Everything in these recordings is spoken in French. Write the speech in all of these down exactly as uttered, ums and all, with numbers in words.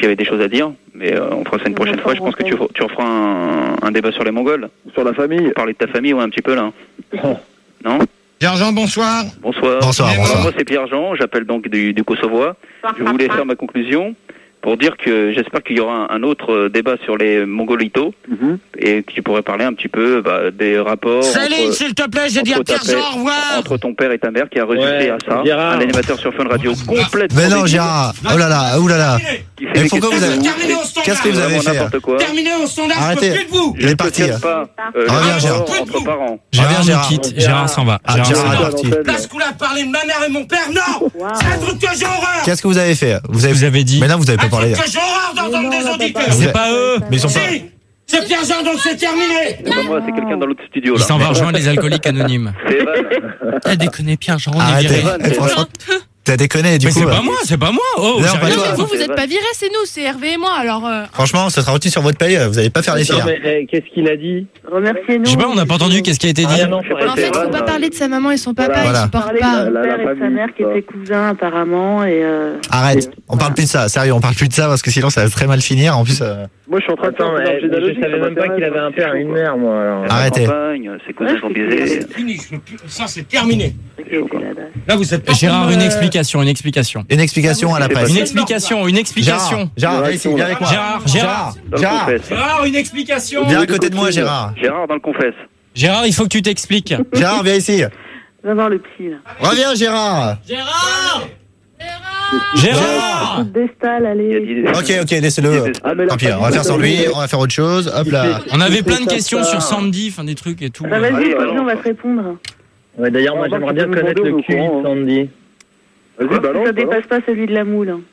y avait des choses à dire, mais euh, on fera ça une prochaine fois. Je pense que tu, tu referas un, un débat sur les Mongols. Sur la famille. Parler de ta famille, ouais, un petit peu là. Non ? Pierre-Jean, bonsoir. Bonsoir. Bonsoir, Alors, bonsoir. moi c'est Pierre-Jean, j'appelle donc du, du Kosovo. Je voulais faire ma conclusion pour dire que j'espère qu'il y aura un, un autre débat sur les Mongolitos Mm-hmm. et que tu pourrais parler un petit peu bah, des rapports. Céline, entre, s'il te plaît, j'ai dit à entre ta Pierre-Jean, père- au revoir. entre ton père et ta mère qui a résulté Ouais, à ça. Gérard. Un animateur sur Fun Radio complètement. Mais non, débile, Gérard. Oh là là, oh là là. qui fait Mais des pourquoi questions vous de avez- ouf, Terminé au et standard. Qu'est-ce que vous avez vraiment fait n'importe quoi. Terminé au standard, je Arrêtez. peux plus de vous. Il est parti. Ne te casse pas, euh, Reviens, les Gérard. rapports entre parents. Gérard Gérard Gérard. nous quitte, Gérard s'en va. Ah, Gérard Gérard s'en est va. parti. Là, ce coup-là, parler de ma mère et mon père, non. C'est un truc que j'ai horreur. Qu'est-ce que vous avez fait vous avez... Vous avez dit. Mais non, vous avez Un pas parlé. truc que j'ai horreur d'entendre des auditeurs. Vous C'est avez- pas eux. Mais ils sont pas. Si, c'est Pierre-Jean, donc c'est terminé. C'est pas moi, c'est quelqu'un dans l'autre studio Il là. s'en va rejoindre les alcooliques anonymes. C'est Evan. T'as déconné, Pierre-Jean, on est Arrêtez. viré. Evan, Eh, c'est franchement, t'as déconné du Mais coup. c'est euh, pas moi, c'est pas moi. Oh, Non, j'ai pas rien toi. fait. Mais vous, vous c'est êtes vrai. pas virés, c'est nous, c'est Hervé et moi, alors... euh, Franchement, ça sera retiré sur votre paye, vous allez pas faire les Non, fiers. mais eh, qu'est-ce qu'il a dit? Remerciez-nous. Je sais pas, on n'a pas entendu qu'est-ce qui a été dit. Ah, non, Je sais pas, En c'est fait, il Evan, faut pas là. parler de sa maman et son papa, Voilà. il supporte Parler pas. de La- son la père et de sa famille, mère qui quoi. étaient cousins apparemment et euh, Arrête, on parle plus de ça, sérieux, on parle plus de ça parce que sinon ça va très mal finir. En plus, euh, Moi, je suis en train de faire Attends, un eh, mais je généalogique, savais ça même pas qu'il avait un père et une mère, moi. Alors. La Arrêtez. campagne, ses cousins sont biaisés. C'est fini, je peux plus- ça c'est terminé. qui étaient là-bas. Là, vous êtes pas Gérard, comme, une euh, explication, une explication. une explication à la c'est presse. Une explication, une explication. Gérard, Gérard, viens ici, viens avec moi. Gérard, Gérard, Dans le Gérard, confesse. Gérard, une explication. viens à côté de moi, Gérard. Gérard dans le confesse. Gérard, il faut que tu t'expliques. Gérard, viens ici. Va voir le psy là. Reviens, Gérard. Gérard. Gérard. Destal, Il a allez. dit- Ok, ok, laissez-le. Ah, mais la Tant pis, on va famille, faire sans la lui, famille. on va faire autre chose. Hop là. On avait plein de ça, questions ça. sur Sandy, enfin des trucs et tout. Bah vas-y, Allez, vas-y, balance. on va te répondre. Ouais, d'ailleurs, moi, On va j'aimerais bien nous connaître demander le au cul courant, de hein. Sandy. Vas-y, Ça balance, balance. dépasse pas celui de la moule. hein.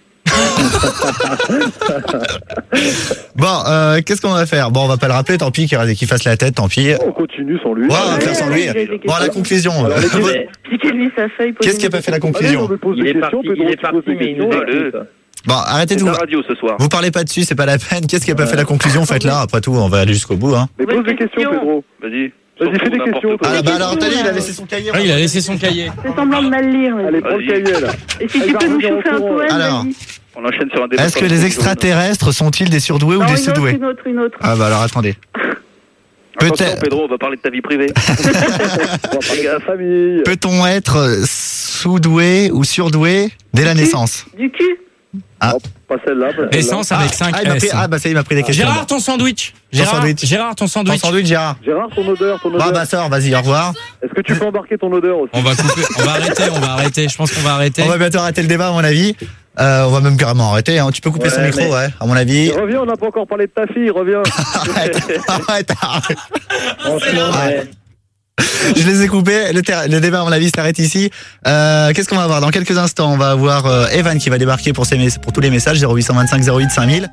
Bon, euh, qu'est-ce qu'on va faire? Bon, on va pas le rappeler, tant pis, qu'il qu'il fasse la tête, tant pis. On continue sans lui. Ouais, on va Ouais, faire sans ouais, lui. j'ai des Bon, questions. la conclusion. Alors, les questions- Mais Piquez-lui sa feuille. Qu'est-ce qui a pas fait la Allez, on conclusion? me pose il des est questions, parti, Pedro, il est tu parti, poses des mais il nous questions. Allez. écoute. Bon, arrêtez C'est tout. ta radio ce soir. Vous parlez pas dessus, c'est pas la peine. Qu'est-ce qui a pas fait la conclusion? Faites-la. Après tout, on va aller jusqu'au bout, hein. Mais pose des questions, Pedro. Vas-y. Vas-y, fais des N'importe questions, quoi. Ah là, bah alors, questions, attendez, il a là. laissé son cahier. Ah, il a laissé son cahier. Fais semblant de mal lire. vas-y. Allez, prends le Vas-y. cahier, là. Et si Elle tu va peux nous revenir au chauffer un courant. poème, Alors. vas-y. On enchaîne sur un débat. Est-ce sur que la les conclusion. extraterrestres sont-ils des surdoués ou Non, des une autre, surdoués? une autre, une autre. Ah bah alors, attendez. Attention, Peut-être. Pedro, on va parler de ta vie privée. On va parler de la famille. Peut-on être sous-doué ou surdoué dès la Du cul. naissance? Du cul. Ah. Non, pas celle-là. pas celle-là. Essence avec cinq ah, il m'a pris, S. ah, bah ça, il m'a pris des questions. Gérard, ton sandwich. Ton Gérard, sandwich. Gérard, ton Ton sandwich. sandwich, Gérard. Gérard, ton odeur, ton Bah, odeur. bah, sors, vas-y, au revoir. Est-ce que tu peux embarquer ton odeur aussi? On va couper, on va arrêter, on va arrêter. Je pense qu'on va arrêter. On va bientôt arrêter le débat, à mon avis. Euh, on va même carrément arrêter, hein. Tu peux couper Ouais, son micro, mais- ouais, à mon avis. Reviens, on n'a pas encore parlé de ta fille, reviens. Arrête, arrête, arrête. Franchement, Ouais. Je les ai coupés. Le, ter- le débat, à mon avis, s'arrête ici. Euh, qu'est-ce qu'on va avoir? Dans quelques instants, on va avoir euh, Evan qui va débarquer pour, ses mes- pour tous les messages. zéro huit cent vingt-cinq zéro huit cinq mille.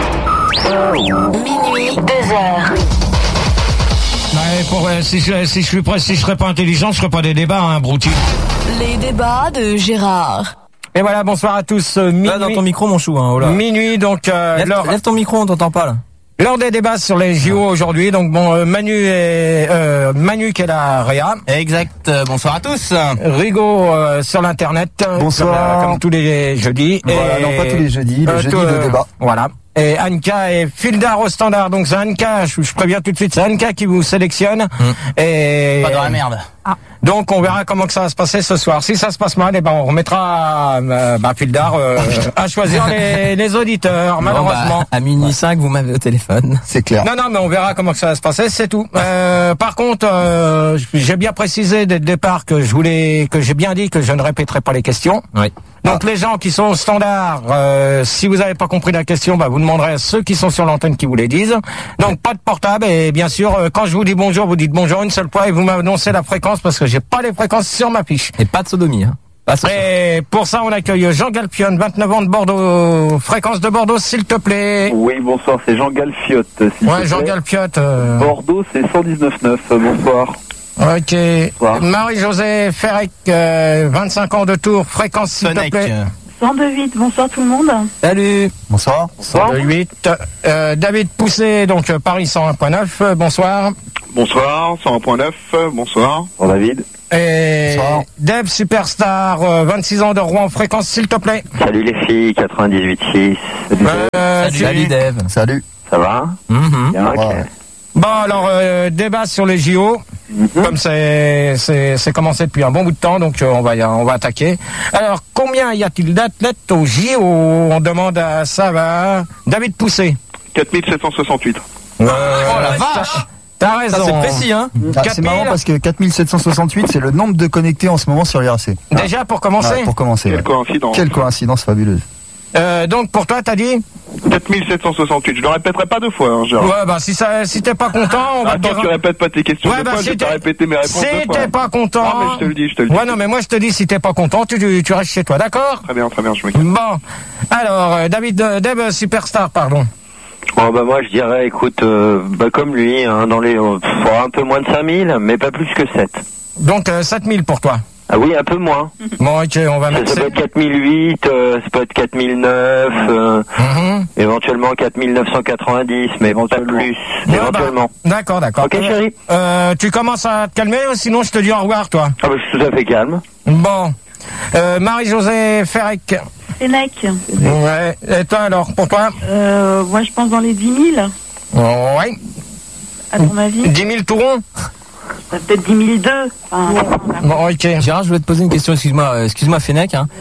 Minuit, deux heures. Ouais, pour, euh, si, je, si je suis prêt, si je serais pas intelligent, je ferais pas des débats, hein, brouti. Les débats de Gérard. Et voilà, bonsoir à tous. euh, Minuit, Là, dans ton micro, mon chou, hein, oh là. minuit donc euh, Lève, l'heure, lève ton micro, on t'entend pas, là. l'heure des débats sur les J O aujourd'hui. Donc bon, euh, Manu et euh, Manu qui est la Réa, Exact. Euh, bonsoir à tous. Rigaud euh, sur l'internet, Bonsoir. comme, comme tous les jeudis. Voilà, non, pas tous les jeudis, le euh, jeudi tout, de euh, débat. Voilà. Et Anka et Fildar au standard. Donc c'est Anka, je, je préviens tout de suite, c'est Anka qui vous sélectionne. Et Pas dans la merde. donc on verra comment que ça va se passer ce soir. Si ça se passe mal, eh ben on remettra euh, bah, Fildar euh, à choisir les, les auditeurs, malheureusement. Bon, bah, à minuit cinq, vous m'avez au téléphone. C'est clair. Non, non, mais on verra comment que ça va se passer, c'est tout. Euh, par contre, euh, j'ai bien précisé dès le départ que je voulais, que j'ai bien dit que je ne répéterai pas les questions. Oui. Donc les gens qui sont au standard, euh, si vous n'avez pas compris la question, bah, vous demanderez à ceux qui sont sur l'antenne qui vous les disent. Donc pas de portable et bien sûr, euh, quand je vous dis bonjour, vous dites bonjour une seule fois et vous m'annoncez la fréquence parce que j'ai pas les fréquences sur ma fiche. Et pas de sodomie, hein. Pas de- Et pour ça, on accueille Jean Galpion, vingt-neuf ans de Bordeaux. Fréquence de Bordeaux, s'il te plaît. Oui, bonsoir, c'est Jean Galfiotte. s'il Ouais, te Jean plaît. Galpiotte. Euh... Bordeaux, c'est cent dix-neuf neuf. Bonsoir. Ok. Bonsoir. Marie-Josée Ferrec, euh, vingt-cinq ans de Tours. Fréquence, s'il te Sonnec. plaît. cent deux huit, bonsoir tout le monde. Salut. Bonsoir. cent deux huit. Euh, David Poussé, donc euh, Paris cent un point neuf. euh, bonsoir. Bonsoir, cent un point neuf. Bonsoir. Bonsoir, David. Et Bonsoir. Deb Superstar, euh, vingt-six ans de Rouen. Fréquence, s'il te plaît. Salut les filles, quatre-vingt-dix-huit six. Euh, vas-tu? Salut Dave. Salut. Ça va? Mhm. Bien, ok. Bon, alors, euh, débat sur les J O. Mm-hmm. Comme c'est, c'est, c'est commencé depuis un bon bout de temps, donc euh, on va, y, on va attaquer. Alors, combien y a-t-il d'athlètes aux J O? On demande à ça, va. David Poussé. quatre mille sept cent soixante-huit. Euh, oh la vache! T'as raison. Ça, c'est précis, hein. Ah, c'est marrant parce que quatre mille sept cent soixante-huit, c'est le nombre de connectés en ce moment sur l'I R C. Déjà, pour commencer? Ouais, pour commencer. Quelle ouais. coïncidence. Quelle coïncidence fabuleuse. Euh, donc, pour toi, t'as dit? quatre mille sept cent soixante-huit. Je le répéterai pas deux fois, hein, Gérard. Ouais, bah, si ça, si t'es pas content, on va Attends, te dire. tu répètes pas tes questions Ouais, deux bah, fois, si je vais t'es- pas répéter mes réponses Si deux fois. t'es pas content. Non, mais je te le dis, je te le dis. Ouais, non, mais moi, je te dis, si t'es pas content, tu, tu, tu restes chez toi, d'accord? Très bien, très bien, je me calme. Bon. Alors, euh, David, euh, Dave, Superstar, pardon. Bon, bah, moi, je dirais, écoute, euh, bah, comme lui, hein, dans les, euh, pff, un peu moins de cinq mille, mais pas plus que sept. Donc, euh, sept mille pour toi. Ah oui, un peu moins. Bon, ok, on va Ça, mettre ça peut sept- être quatre mille huit, euh, ça peut être quatre mille neuf, euh, Mhm. éventuellement quatre mille neuf cent quatre-vingt-dix, mais pas plus, Ouais, éventuellement. bah, d'accord, d'accord. Ok, chérie. Euh, tu commences à te calmer, ou sinon je te dis au revoir, toi. Ah bah, je suis tout à fait calme. Bon. Euh, Marie-Josée Ferrec. Fennec. Ouais. Et toi, alors, pour toi? Euh, moi, je pense dans les dix mille, Ouais. à ton avis. dix mille tout rond? Euh, Peut-être dix mille deux. Enfin, Bon, ok. Gérard, je voulais te poser une question, excuse-moi, euh, excuse-moi Fennec, hein.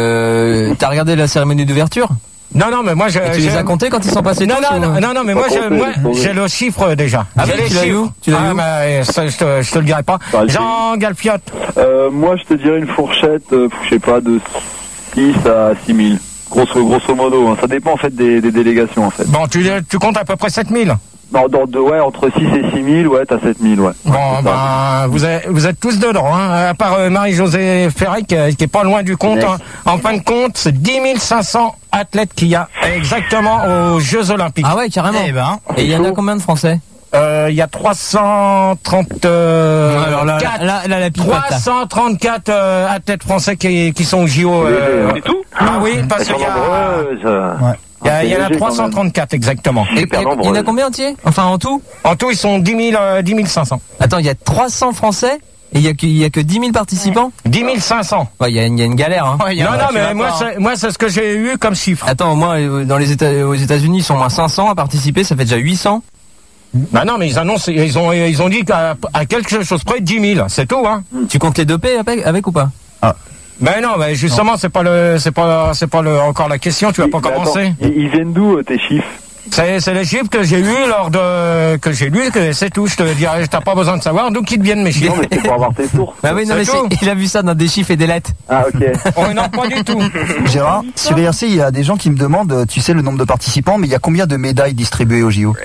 Euh, t'as regardé la cérémonie d'ouverture? Non, non, mais moi, je. Et tu les je- as comptés quand ils sont passés Non, tous, non, ou- non, non, non, mais moi, je, moi, j'ai le chiffre déjà. Ah J'ai oui, les tu l'as eu chiffres. où Tu l'as eu Ah, où bah, ça, je te, je te le dirai pas. Bah, Jean Galfiotte. Euh, moi, je te dirais une fourchette, euh, je sais pas, de six à six mille. Grosso, grosso modo, hein. Ça dépend en fait des, des délégations en fait. Bon, tu, tu comptes à peu près sept mille. Non, dans, de, ouais, entre six et six mille, ouais, t'as sept mille, ouais. Bon, Ouais, c'est ça. ben, vous êtes, vous êtes tous dedans, hein, à part euh, Marie-Josée Ferrec, euh, qui est pas loin du compte. Hein. En fin de compte, c'est dix mille cinq cents athlètes qu'il y a exactement aux Jeux Olympiques. Ah ouais, carrément. Eh ben. Et il y en a combien de Français? Euh, Il y a trois cent trente, euh, Alors là, quatre- là, là, la pipote, là. trois cent trente-quatre euh, athlètes français qui, qui sont au J O. Euh, C'est tout? ah oui, parce Elles sont qu'il y a, nombreuses. il y a, il y en a C'est léger, trois cent trente-quatre exactement. Et- Super et- Il y en a nombreuses. combien entiers? Enfin, en tout? En tout, ils sont dix mille, euh, dix mille cinq cents. Attends, il y a trois cents Français et il y a que, il y a que dix mille participants? dix mille cinq cents. Ouais, il y a, une- il y a une galère, hein. Non, non, mais moi, c'est, moi, c'est ce que j'ai eu comme chiffre. Attends, moi, euh, dans les États, aux États-Unis, ils sont moins cinq cents à participer, ça fait déjà huit cents. Bah non, mais ils annoncent, ils ont, ils ont dit qu'à à quelque chose près, dix mille, c'est tout, hein. Tu comptes les dopés avec, avec ou pas? Ben non, mais justement, c'est pas le, c'est pas, c'est pas le, encore la question, tu vas pas Mais attends, commencer. ils, ils viennent d'où, euh, tes chiffres? C'est, c'est les chiffres que j'ai eu lors de, que j'ai lu, que c'est tout, je te dirais, t'as pas besoin de savoir d'où qu'ils deviennent mes Non, chiffres. mais c'est pour avoir tes sources. Bah oui, non, mais C'est tout. c'est- il a vu ça dans des chiffres et des lettres. Ah, ok. Oh non, pas du tout. Gérard, sur I R C, il y a des gens qui me demandent, euh, tu sais le nombre de participants, mais il y a combien de médailles distribuées au J O?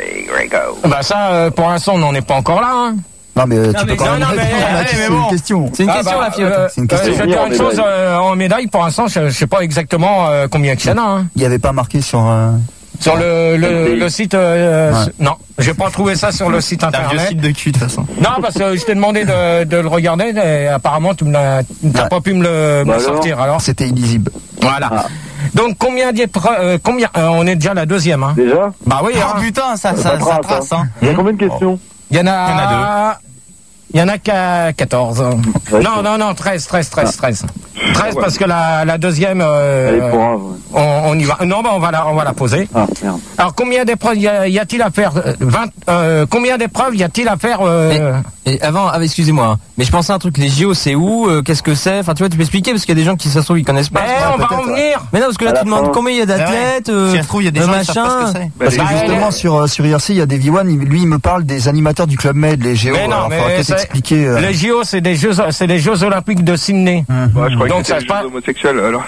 Bah ça, euh, pour l'instant, on n'en est pas encore là, hein. Non, mais euh, tu mais peux quand non, même non, mais, répondre à la eh, question. mais C'est bon. une question. C'est une Ah question, bah, la fiotte. euh, C'est une question. euh, je vais te dire une chose, euh, en médaille, pour l'instant, je, je sais pas exactement euh, combien qu'il y en a, hein. Il n'y avait pas marqué sur... euh, Sur le, le, le site, euh, Ouais. non, j'ai pas trouvé ça sur le site C'est un vieux internet. site de cul, de toute façon. Non, parce que je t'ai demandé de, de le regarder et apparemment tu me l'as- tu n'as Ouais. pas pu me le, me Bah le alors. sortir. Alors, C'était illisible. voilà. Ah. Donc combien d'épreuves, euh, combien, euh, on est déjà la deuxième, hein. Déjà? Bah oui, Oh hein. putain, ça, Ça ça, ça trace, trace, hein. Il y a combien de questions? Il y en a, Il y en a il y en a qu'à quatorze. Ouais, Non, non, non, treize, treize, treize, treize. treize parce que la, la deuxième, euh, Elle est pour un, ouais. on, on y va. Non, bah on va la, on va la poser. Ah, merde. Alors combien d'épreuves y, a- y a-t-il à faire? euh, vingt, euh, combien d'épreuves y a-t-il à faire? euh, Et avant, ah, excusez-moi, hein, mais je pensais à un truc, les J O, c'est où, euh, qu'est-ce que c'est? Enfin, tu vois, tu peux expliquer parce qu'il y a des gens qui, ça se trouve, ils connaissent pas. Mais on va en venir. Mais non, parce que là, À tu la demandes fin. combien il y a d'athlètes, euh, Si ça se trouve, il y a des euh, gens qui savent pas ce machin. que c'est. Parce que Bah, justement, elle- sur, euh, sur I R C, il y a des V un, il- lui, il me parle des animateurs du Club Med, les G O. Mais non, alors, mais faudra peut-être c'est- expliquer. euh, Les J O, c'est des jeux, c'est les Jeux Olympiques de Sydney. Ouais, je crois Donc, que ça c'était se les passe- jeux homosexuels, alors.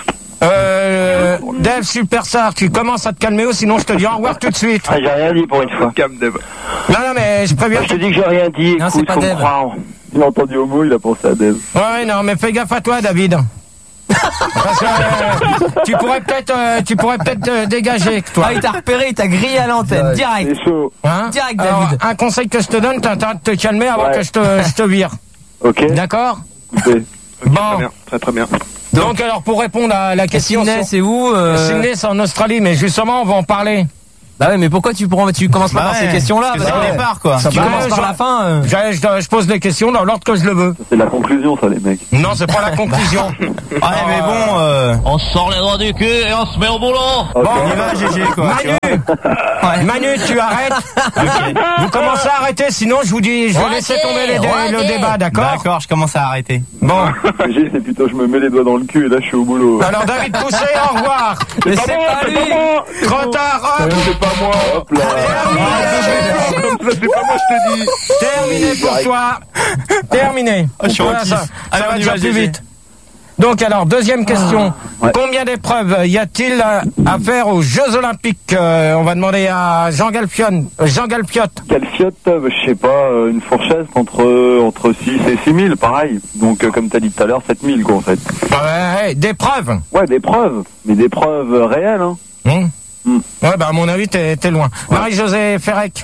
Euh, Dave Superstar, tu commences à te calmer ou sinon je te dis au revoir tout de suite. Ah, j'ai rien dit pour une fois. Cam Dev. Non, non, mais je préviens. Je te dis que j'ai rien dit, Non, c'est écoute, pas faut me Dave. croire. Il a entendu homo, il a pensé à Dev. Ouais, non, mais fais gaffe à toi, David. Parce que euh, tu pourrais peut-être, euh, tu pourrais peut-être euh, dégager, toi. Ah, il t'a repéré, il t'a grillé à l'antenne, Ouais. direct. C'est chaud. Hein Direct, Alors, David. un conseil que je te donne, t'as intérêt de te calmer avant Ouais. que je te, je te vire. Ok. D'accord? Écoutez. Très Bon. bien, très très bien. Donc, alors, pour répondre à la Et question. Sydney, sur- c'est où, euh, Sydney, c'est en Australie, mais justement, on va en parler. Bah ouais, mais pourquoi tu prends, tu commences pas Bah par ouais, ces questions-là? parce que c'est Bah au ouais. départ, quoi. Tu Bah commences ouais, par je- la fin. euh. Je, je- je pose les questions dans l'ordre que je le veux. C'est la conclusion, ça, les mecs. Non, c'est pas la conclusion. Ouais, mais bon, euh, On sort les doigts du cul et on se met au boulot. Bon, on y va, G G, quoi. tu Manu, vois. Manu, tu arrêtes. Vous commencez à arrêter, sinon je vous dis, je vais laisser tomber les dé- le débat, d'accord? D'accord, je commence à arrêter. Bon. J'ai, c'est plutôt, je me mets les doigts dans le cul et là, je suis au boulot. Alors David Pousset, au revoir. Mais c'est pas lui. Trop tard, hop. C'est pas moi, hop là. Terminé. C'est pas moi, je te dis. Terminé pour toi. Terminé. Ah, je suis Voilà, en kiff. ça, ça Allez, va on y déjà va, plus G G. vite. Donc alors, deuxième question. Ouais. Combien d'épreuves y a-t-il à faire aux Jeux Olympiques? Euh, On va demander à Jean Galpion, euh, Jean Galpiotte. Calfiote, euh, je sais pas, euh, une fourchette entre, euh, entre six et six mille, pareil. Donc, euh, comme t'as dit tout à l'heure, sept mille, quoi, en fait. Ouais, ouais, des preuves. Ouais, des preuves. Mais des preuves euh, réelles, hein. Hum. Hmm. Ouais, bah à mon avis, t'es t'es loin. Marie-Josée Ferrec.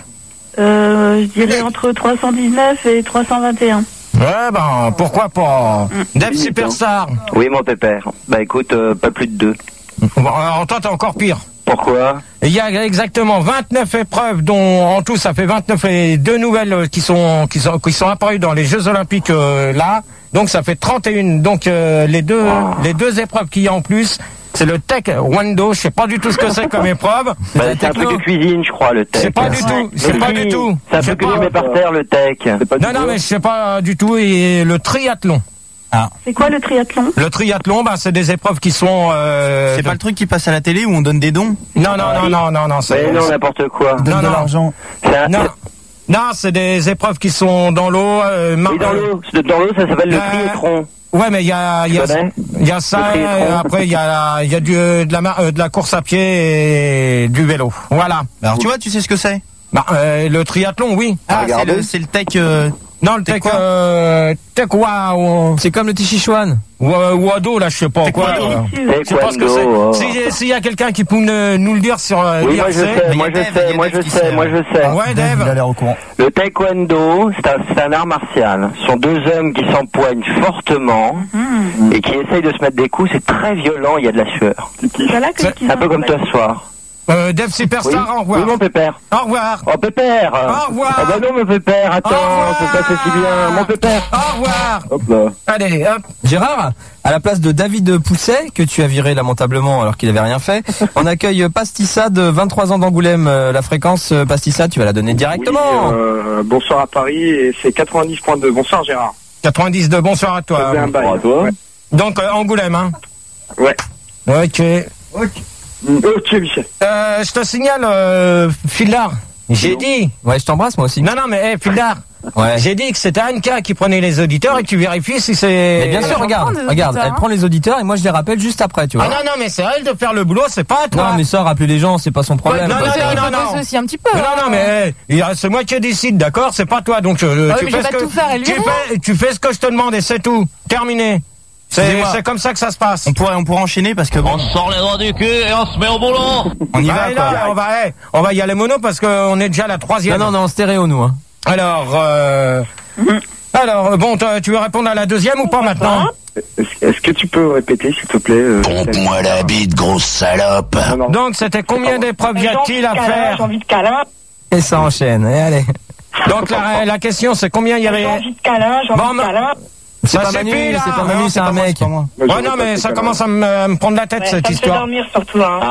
Euh, je dirais entre trois cent dix-neuf et trois cent vingt et un. Ouais, ben pourquoi pas. Dave Superstar. Oui, mon pépère. Bah écoute, euh, pas plus de deux. Bon, alors toi, t'es encore pire. Pourquoi? Il y a exactement vingt-neuf épreuves, dont en tout ça fait vingt-neuf et deux nouvelles euh, qui sont qui sont qui sont apparues dans les Jeux Olympiques euh, là. Donc ça fait trente et un. Donc euh, les deux Oh. les deux épreuves qu'il y a en plus, c'est le taekwondo. Je sais pas du tout ce que c'est comme épreuve. Bah, c'est un truc de cuisine, je crois, le tech. C'est pas du tout. C'est Mais pas si, du tout. C'est un Je sais truc que pas. tu mets par terre, le tech. Non non mais je sais pas du tout. Et le triathlon. C'est quoi le triathlon? Le triathlon, bah c'est des épreuves qui sont. Euh, C'est de- pas le truc qui passe à la télé où on donne des dons? Non non non non non non. c'est- Mais non, n'importe quoi. Donne Non, de non. l'argent. C'est un- Non, non, c'est des épreuves qui sont dans l'eau. Euh, mar- Oui, dans l'eau. Dans l'eau, ça s'appelle le Euh, triathlon. Ouais, mais il y a, il y a, Tu connais il y a ça. Le Et triathlon. après, il y a, il y a du, de la, mar- euh, de la course à pied et du vélo. Voilà. Alors tu vois, tu sais ce que c'est? Bah, euh, le triathlon, oui. Ah, c'est Regardez. le, c'est le tech. euh, Non, le tech, euh, tech wow, C'est comme le Tichichuan. ou, euh, Wado, là, je sais pas quoi. Taekwondo. euh, Je sais pas ce que c'est. Taekwondo, oh. Si- S'il y a quelqu'un qui peut nous, nous le dire sur euh, Oui, moi je l'I R C. sais, moi il y a je Dave, il y sais, a moi Dave je qui sais, sait. moi je sais. Ouais, Dave, il a Dave. l'air au courant. Le taekwondo, c'est un, c'est un art martial. Ce sont deux hommes qui s'empoignent fortement et qui essayent de se mettre des coups. C'est très violent, il y a de la sueur. Voilà que C'est qui C'est un peu comme toi ce soir. Euh, Dave Oui, Superstar, au oui revoir. mon pépère. Au revoir. Oh pépère. Au revoir. Oh bah non mon pépère, attends, Au revoir. c'est pas fait si bien. Mon pépère. Au revoir. Hop là. Allez, hop. Gérard, à la place de David Pousset, que tu as viré lamentablement alors qu'il avait rien fait, on accueille Pastissa de vingt-trois ans d'Angoulême. Euh, La fréquence euh, Pastissa, tu vas la donner directement. Oui, euh, bonsoir à Paris et c'est quatre-vingt-dix point deux. Bonsoir Gérard. quatre-vingt-dix de bonsoir à toi. Ça faisait un bail. Bonsoir à toi. Ouais. Donc, euh, Angoulême, hein. Ouais. Ok. Ok Michel. Euh, je te signale, euh, Fildar. J'ai dit. Ouais, je t'embrasse moi aussi. Non, non, mais, hey, Fildar. Ouais. J'ai dit que c'était Anka qui prenait les auditeurs et tu vérifies si c'est. Mais bien sûr, Elle regarde, prend les regarde, auditeurs, elle hein. prend les auditeurs et moi je les rappelle juste après, tu vois. Ah non, non, mais c'est à elle de faire le boulot, c'est pas à toi. Non, mais ça, rappeler les gens, c'est pas son problème. non, quoi. non, Il non, peut non. bosser aussi un petit peu. Non, non, mais hey, c'est moi qui décide, d'accord? C'est pas toi, donc euh, Ah oui, tu mais fais je ce vais pas que tout faire et lui tu rien. fais, tu fais ce que je te demande et c'est tout. Terminé. C'est Excusez-moi. c'est comme ça que ça se passe. On pourrait, on pourrait enchaîner parce que bon, On sort les doigts du cul et on se met au boulot. on y Bah, va et quoi. là, on va, hey, on va y aller mono parce qu'on est déjà à la Non, troisième. non, non, en stéréo nous. Hein. Alors, euh, alors, euh, bon, toi, tu veux répondre à la deuxième ou pas maintenant? Est-ce est-ce que tu peux répéter s'il te plaît euh, Pompe-moi la bite, grosse salope. Non, non. Donc, c'était combien d'épreuves y a-t-il à faire? envie de câlin. Et ça enchaîne, et allez. Donc, la, la question, c'est combien il y avait? envie de câlin, j'ai Bon, envie de ma- câlin. C'est Ça pas suffit, Manu, là. c'est pas Non, Manu, c'est c'est un pas moi, mec. C'est pas moi. Moi, Ouais, j'aurais non, pas mais fait ça câlin. commence à me, à me prendre la tête, Ouais, cette ça me fait histoire. dormir surtout. Hein.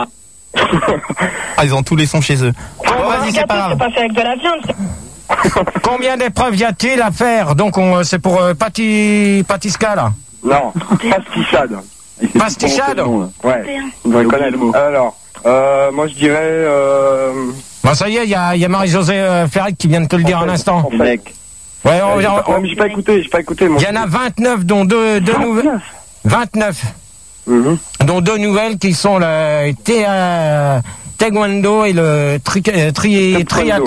Ah, ils ont tous les sons chez eux. Ah, vas-y, un c'est pas gâteau, grave. c'est pas fait avec de la viande. c'est- Combien d'épreuves y a-t-il à faire? Donc, on, c'est pour euh, Pati, Patiska, là. Non, pastissade. Il s'est Pastissade. tout prononcé le nom, là. Ouais, on va J'ai oublié connaître. le mot. Alors, euh, moi je dirais... Euh, Bon, ça y est, il y a, il y a Marie-Josée euh, Ferric qui vient de te le dire en un fait, instant. en fait. Mec. Ouais, on, Euh, j'ai on- pas- on- non, mais j'ai pas écouté, j'ai pas écouté. Mon il y en a vingt-neuf, dont deux, deux nouvelles. vingt-neuf. Mhm. Dont deux nouvelles qui sont le thé- euh, taekwondo et le tri, euh, tri- Taekwondo. triathlon.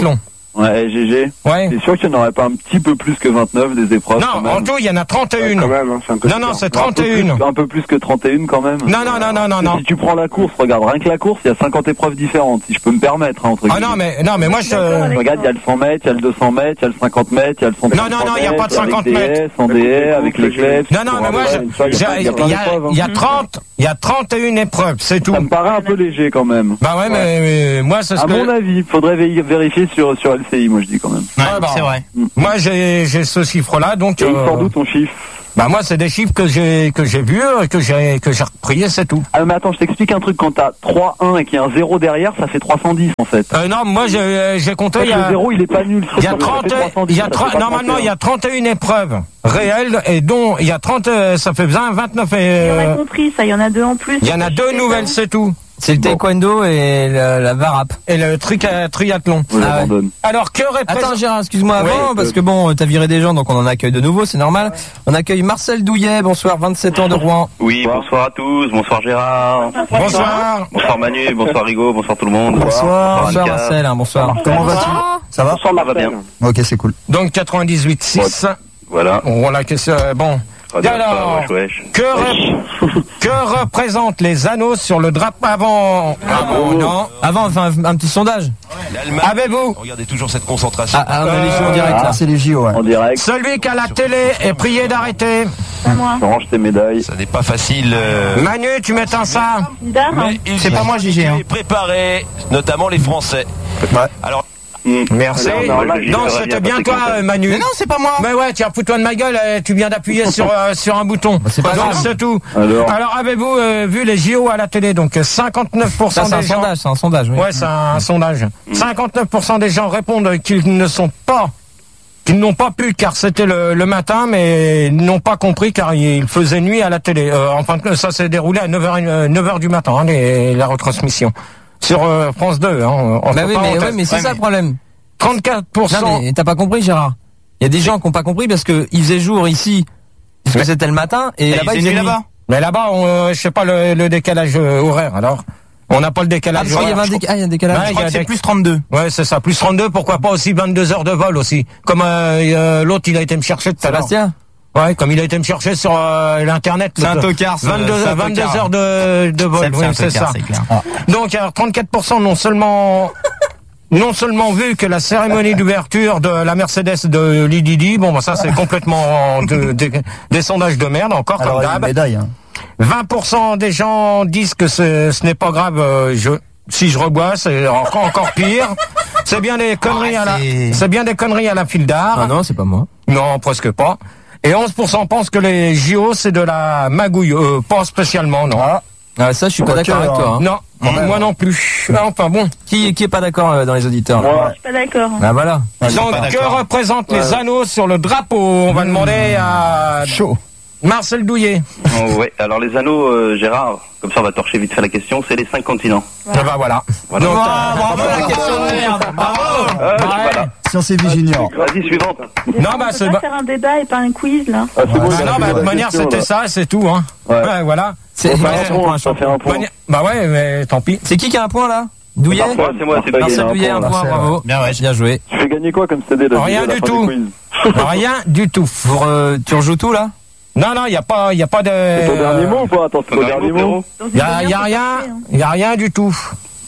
Ouais, G G. Ouais. T'es sûr qu'il n'y en aurait pas un petit peu plus que vingt-neuf des épreuves? Non, en tout, il y en a trente et un. Ouais, quand même, hein, c'est un peu Non, bizarre. non, c'est Un trente peu et un. plus- Un peu plus que trente et un quand même. Non, non, non, non, non, non. Si tu prends la course, regarde, rien que la course, il y a cinquante épreuves différentes, si je peux me permettre, hein, entre Ah guillemets. non, mais, non, mais moi, je... Regarde, il y a le cent mètres, il y a le deux cents mètres, il y a le cinquante mètres, il y a le cent Non, non, non, il n'y a pas de cinquante avec mètres. D S, en D S, avec les clefs. Non, non, mais moi, je- j'ai- il y a, il y a trente, il y a trente et une épreuves, c'est tout. Ça me paraît un peu léger quand même. Bah ouais, mais, mais moi, c'est ce À que... mon avis, faudrait vé- vérifier sur, sur L C I, moi je dis quand même. Ah, bah, c'est vrai. Moi, j'ai, j'ai ce chiffre-là, donc... Et il euh, sort d'où ton chiffre? Bah moi, c'est des chiffres que j'ai, que j'ai vus, euh, que j'ai, que j'ai repris, et c'est tout. Ah mais attends, je t'explique un truc, quand t'as trois un et qu'il y a un zéro derrière, ça fait trois cent dix en fait. Euh, non, moi, j'ai, j'ai compté... En fait, il y a- le zéro, il est pas nul. Il y a Ça fait trente, trois cent dix, il y a ça trente, fait pas normalement, il y a trente et un. trente et une épreuves réelles, et dont il y a trente, euh, ça fait vingt, vingt-neuf et... On a euh, compris ça, il y en a deux en plus. Il y en a deux nouvelles, c'est tout. C'est le taekwondo et la, la varap. Et le truc à triathlon. Oui, Ah ouais. j'abandonne. Alors, que représente... Attends Gérard, excuse-moi avant, Oui, parce que bon, t'as viré des gens, donc on en accueille de nouveau, c'est normal. On accueille Marcel Douillet, bonsoir, vingt-sept ans de Rouen. Oui, bonsoir à tous, bonsoir Gérard. Bonsoir. Bonsoir Manu, bonsoir Rigo, bonsoir tout le monde. Bonsoir, bonsoir Annika. Marcel, hein, bonsoir. Comment vas-tu? Ça va? Ça va bien. Ok, c'est cool. Donc, quatre-vingt-dix-huit six. Voilà. On la question, euh, bon. Radio Alors, Wesh, wesh. que, re- que représentent les anneaux sur le drapeau avant, avant, non? Avant, enfin, un, un petit sondage. Avez-vous? Regardez toujours cette concentration. Ah, ah, on a les J O en direct, Ah, là. c'est les J O, ouais. En direct, Celui qui a la télé est prié d'arrêter. C'est moi. range tes médailles. Ça n'est pas facile. euh, Manu, tu m'éteins ça? Bizarre, hein. mais ils C'est pas ont moi, Gigi, hein. été préparés, notamment les Français. Alors, Merci. Alors, normal, je Non, ferais c'était bien bien passer toi, comme ça. euh, Manu. Mais non, c'est pas moi. Mais ouais, tiens, fous-toi de ma gueule, euh, tu viens d'appuyer sur, euh, sur un bouton. c'est pas Donc, grave. c'est tout. Alors. Alors, avez-vous euh, vu les J O à la télé? Donc, euh, cinquante-neuf pour cent Ça, c'est un des gens... sondage, c'est un sondage, oui. Ouais, c'est un, sondage. cinquante-neuf pour cent des gens répondent qu'ils ne sont pas, qu'ils n'ont pas pu car c'était le, le matin, mais ils n'ont pas compris car il faisait nuit à la télé. Euh, enfin, ça s'est déroulé à neuf heures du matin, hein, les, la retransmission. Sur euh, France deux, hein. entre Bah oui, mais, parenthèses. ouais, mais c'est Ouais, ça le problème. trente-quatre pour cent. Non, mais t'as pas compris, Gérard. Il y a des gens qui ont pas compris parce que il faisait jour ici, parce que c'était le matin, et, Et là-bas il il faisait faisait nuit nuit. là-bas. Mais là-bas, on, euh, je sais pas le, le décalage euh, horaire, alors. On n'a pas le Ah, décalage parce qu'il y horaire. avait un, déca- ah, il y a un décalage. Ouais, Je il y crois a que c'est des- plus trente-deux. Ouais, c'est ça, plus trente-deux, pourquoi pas aussi vingt-deux heures de vol aussi. Comme euh, euh, l'autre, il a été me chercher tout à l'heure. Sébastien. Ouais, comme il a été me chercher sur euh, l'internet. C'est un le- tocard, ce- vingt-deux, c'est un vingt-deux tocard. heures de, de vol, C'est- oui, c'est un c'est tocard, ça. c'est clair. Donc, alors, trente-quatre pour cent non seulement, non seulement vu que la cérémonie d'ouverture de la Mercedes de Lididi, bon, bah, ça c'est complètement de- de- des sondages de merde, encore Alors, comme il y a une d'hab. médaille, hein. vingt pour cent des gens disent que ce, ce n'est pas grave, euh, je, si je rebois, c'est encore, encore pire. C'est bien des conneries à la, c'est bien des conneries à la file d'art. Ah non, c'est pas moi. Non, presque pas. Et onze pour cent pensent que les J O c'est de la magouille, euh, pas spécialement, non. Ah, ça, je suis pas Quoique, d'accord avec toi. hein. Non, moi non plus. Enfin bon. Qui, qui est pas d'accord euh, dans les auditeurs là Moi, je suis pas d'accord. Ah voilà. Donc, que représentent les anneaux sur le drapeau? On va demander à Chaud. Marcel Douillet. Oh, ouais, alors les anneaux, euh, Gérard, comme ça on va torcher vite fait la question, c'est les cinq continents. Ah bah voilà. Voilà. Donc, Ah, bravo la question de merde. Bravo. Ah, je suis pas là. Sciences et vie junior. Vas-y, suivante. non, bah On peut c'est pas bah, faire un débat et pas un quiz, là. Ah, c'est bon, bah il a non, fait bah, de la toute manière question, c'était là. ça, c'est tout, hein. Ouais. Ouais, voilà. C'est Bon, bah, ouais, un point, ça fait un point. Mani- Bah ouais, mais tant pis. c'est qui qui a un point là Douillet C'est moi, c'est moi, c'est Marcel Douillet. Douillet, un point, Marcel, bravo. Bien, ouais. Bien joué. Tu fais gagner quoi comme C D là, Rien à la du fin tout. quiz Rien du tout. Pour, euh, tu rejoues tout là Non, non, il n'y a pas, y a pas de. C'est ton dernier mot ou pas? Attends, c'est ton dernier mot. Il y a, y a rien, il y a rien du tout.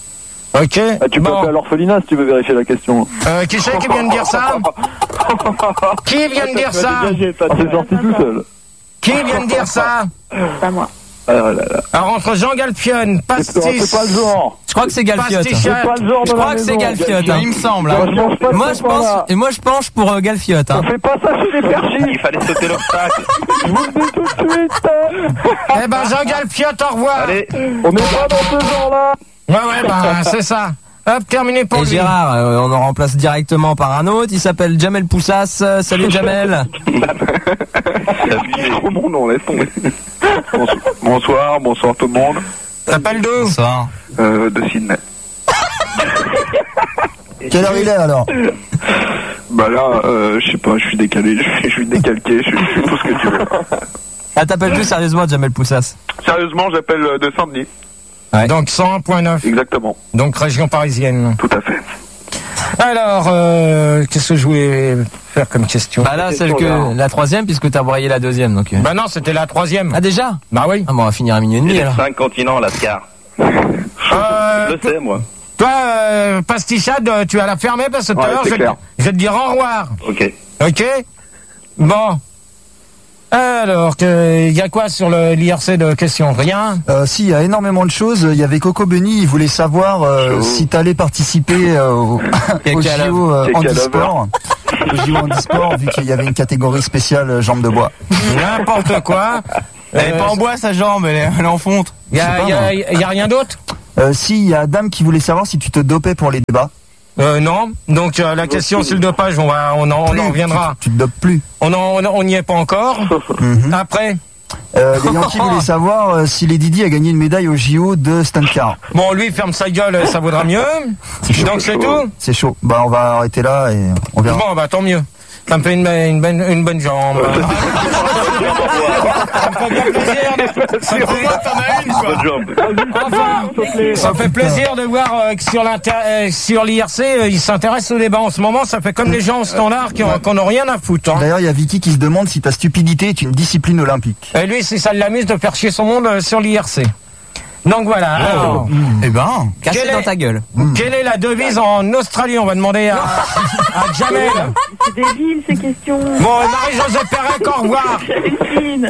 Ok. Ah, tu peux bon. appeler à l'orphelinat si tu veux vérifier la question. Euh, qui c'est qui vient de dire ça? Qui vient de dire ça? Ah, c'est sorti tout seul. Qui vient de dire ça? Pas moi. Ah là là. Alors entre Jean Galpion, C'est pas Pastis, c'est pas le genre. Je crois que c'est Galfiote. Pastichette. C'est pas le genre de Je la crois que c'est maison. Galfiote. hein. Il me semble. Moi, hein. je mange pas de Moi ce je pense pain-là. et moi je penche pour euh, Galfiote. Hein. On fait pas ça chez les perchis. Il fallait sauter l'obstacle. Je vous le dis tout de suite. eh ben Jean Galpion, au revoir. Allez, On n'est pas dans ce genre-là. Ouais, ouais, ben c'est ça. Hop, terminé pour Et lui. Gérard, euh, on en remplace directement par un autre. Il s'appelle Jamel Poussas. Euh, Salut Jamel. C'est trop mon nom, laisse tomber. Bonsoir, bonsoir, bonsoir tout le monde. T'appelles d'où? Bonsoir. Euh, de Sydney. Quelle heure il est alors? Bah là, euh, je sais pas, je suis décalé, je suis, je suis décalqué, je suis, je suis tout ce que tu veux. Ah, t'appelles plus sérieusement Jamel Poussas? Sérieusement, j'appelle euh, de Saint-Denis. Donc cent un virgule neuf. Exactement, Donc région parisienne. tout à fait. Alors, euh, qu'est-ce que je voulais faire comme question? Bah là, celle que la troisième, puisque t'as broyé la deuxième, donc. Bah non, c'était la troisième. Ah déjà? Bah oui. Ah bon, on va finir à minuit et demi alors. Cinq continents, Lascar. Euh, Je le sais, moi. Toi, euh, Pastichade, tu vas la fermer parce que tout à Ouais, l'heure, c'est je, clair. je vais te dire au revoir. Ok. Ok? Bon. Alors, il y a quoi sur le l'I R C de questions? Rien? Euh, si, il y a énormément de choses. Il y avait Coco Bunny, il voulait savoir euh, si t'allais participer euh, au, au J O euh, handisport. Au J O handisport, vu qu'il y avait une catégorie spéciale euh, jambes de bois. N'importe quoi. Elle est pas en bois sa jambe, elle est, elle est en fonte. Il y a, y a, y a rien d'autre? Euh, si, il y a Dame qui voulait savoir si tu te dopais pour les débats. Euh, non. Donc euh, la question sur le dopage, on va, on en, on en reviendra. Tu, tu te dopes plus. On en, on n'y est pas encore. Mm-hmm. Après. Euh, les Yankees voulaient savoir euh, si les Didi a gagné une médaille au J O de stunt car. Bon, lui ferme sa gueule, ça vaudra mieux. Donc c'est tout. C'est chaud. Bah on va arrêter là et on verra. Bon, bah tant mieux. Ça me fait une, une, bonne, une bonne jambe. Ça me fait bien plaisir de... Ça me fait... Enfin, ça me fait plaisir de voir euh, que sur l'inter... euh, sur l'I R C, euh, ils s'intéressent au débat en ce moment. Ça fait comme les gens au standard qui n'ont rien à foutre. Hein. D'ailleurs, il y a Vicky qui se demande si ta stupidité est une discipline olympique. Et lui, c'est ça l'amuse de faire chier son monde euh, sur l'I R C. Donc voilà. Alors, Eh ben, Caché Quelle dans est- ta gueule. quelle est la devise en Australie? On va demander à, à Jamel. C'est débile ces questions. Bon, Marie-Josée Pérec, au revoir. J'hallucine.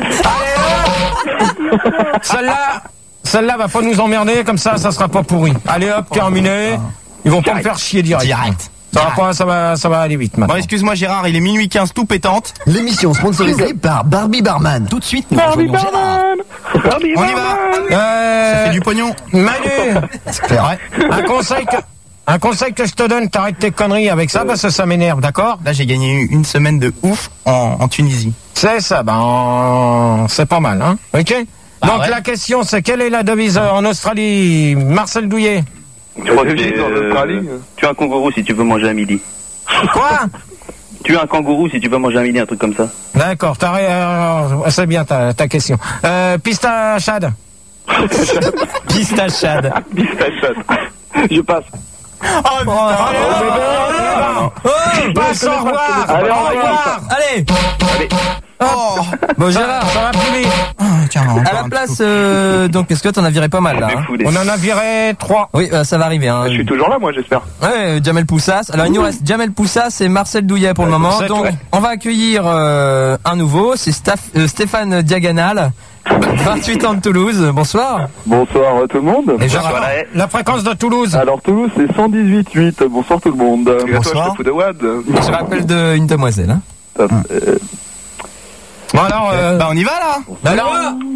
Celle-là, celle-là va pas nous emmerder, comme ça, ça sera pas pourri. Allez hop, terminé. Ils vont pas me faire chier direct. Direct. Ça va pas, ça va, ça va aller vite maintenant. Bon, excuse-moi Gérard, il est minuit quinze tout pétante. L'émission sponsorisée par Barbie Barman. Tout de suite, nous rejoignons Gérard. On y va. Euh, Ça fait du pognon. Manu, C'est clair. un conseil que, un conseil que je te donne, t'arrêtes tes conneries avec ça parce que ça m'énerve, d'accord? Là, j'ai gagné une semaine de ouf en, en Tunisie. C'est ça, ben, c'est pas mal, hein? Ok? Donc ouais. la question, c'est quelle est la devise euh, en Australie? Marcel Douillet. Je crois que c'est, euh, tu es un kangourou si tu veux manger à midi. Quoi? Tu es un kangourou si tu veux manger à midi, un truc comme ça. D'accord, t'as, euh, c'est bien ta, ta question. Euh, Pistachade. Pistachade. Pistachade. Je passe. Oh, putain. Oh, tu passes, au revoir. Allez, Au au revoir. revoir. Allez. Oh. Bon, Gérard, ça va plus vite. Ah, tiens, encore À la un place, euh, donc, parce que t'en as viré pas mal là. Hein. On en a viré trois. Oui, euh, ça va arriver. Hein. Je suis toujours là, moi, j'espère. Ouais, Jamel Poussas. Alors il nous reste Jamel Poussas et Marcel Douillet pour le moment. c'est Donc tout. on va accueillir euh, un nouveau, c'est Staph- euh, Stéphane Diagonal, vingt-huit ans de Toulouse. Bonsoir. Bonsoir euh, tout le monde. Et Gérard, la fréquence de Toulouse. Alors Toulouse c'est cent dix-huit virgule huit. Bonsoir tout le monde. Et toi, Bonsoir. je te fous de Wad. Je rappelle de une demoiselle. Hein. Top. Euh, Bon alors, euh, Bah, on y va là. bah alors,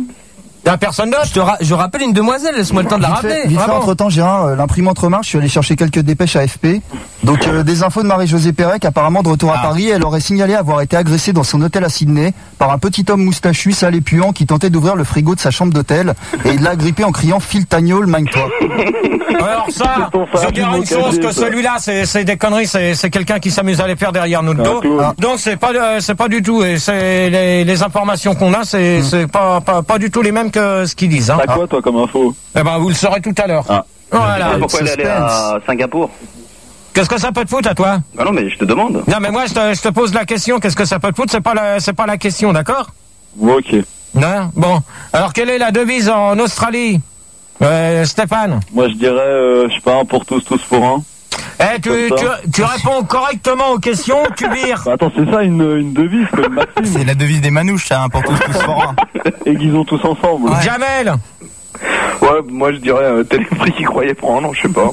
y a personne d'autre. Je te ra- je rappelle une demoiselle, laisse-moi le temps de la Vite rappeler. fait, vite Ah fait, bon entre-temps, Gérard, euh, l'imprimante remarque, je suis allé chercher quelques dépêches à F P. Donc, euh, des infos de Marie-Josée Pérec, apparemment de retour à Ah. Paris, elle aurait signalé avoir été agressée dans son hôtel à Sydney par un petit homme moustachu, sale et puant, qui tentait d'ouvrir le frigo de sa chambre d'hôtel, et il l'a agrippé en criant « Phil Tagnol, magne-toi ». Alors ça, Ton je phare, dirais du une chose, mot que caché, celui-là, c'est c'est des conneries, c'est c'est quelqu'un qui s'amuse à les faire derrière notre dos. clown. Donc c'est pas euh, c'est pas du tout, et c'est les, les informations qu'on a, c'est c'est pas, pas pas du tout les mêmes que ce qu'ils disent. Hein. T'as quoi toi comme info? Eh ben vous le saurez tout à l'heure. Ah. Voilà. Pourquoi elle est allée à Singapour? Qu'est-ce que ça peut te foutre à toi? Ah non, mais je te demande. Non mais moi je te, je te pose la question, qu'est-ce que ça peut te foutre? C'est pas la c'est pas la question, d'accord? Ok. Non. Bon. Alors quelle est la devise en Australie, euh, Stéphane? Moi je dirais, euh, je sais pas, un pour tous, tous pour un. Eh tu Comme tu, ça. tu réponds correctement aux questions, tu vires. Bah, attends, c'est ça une, une devise, quoi, une maxime. C'est la devise des manouches, ça, hein, pour tous, tous pour un. Aiguisons tous ensemble. Ouais. Jamel. Ouais, moi, je dirais euh, Téléprix qui croyait prendre, je sais pas.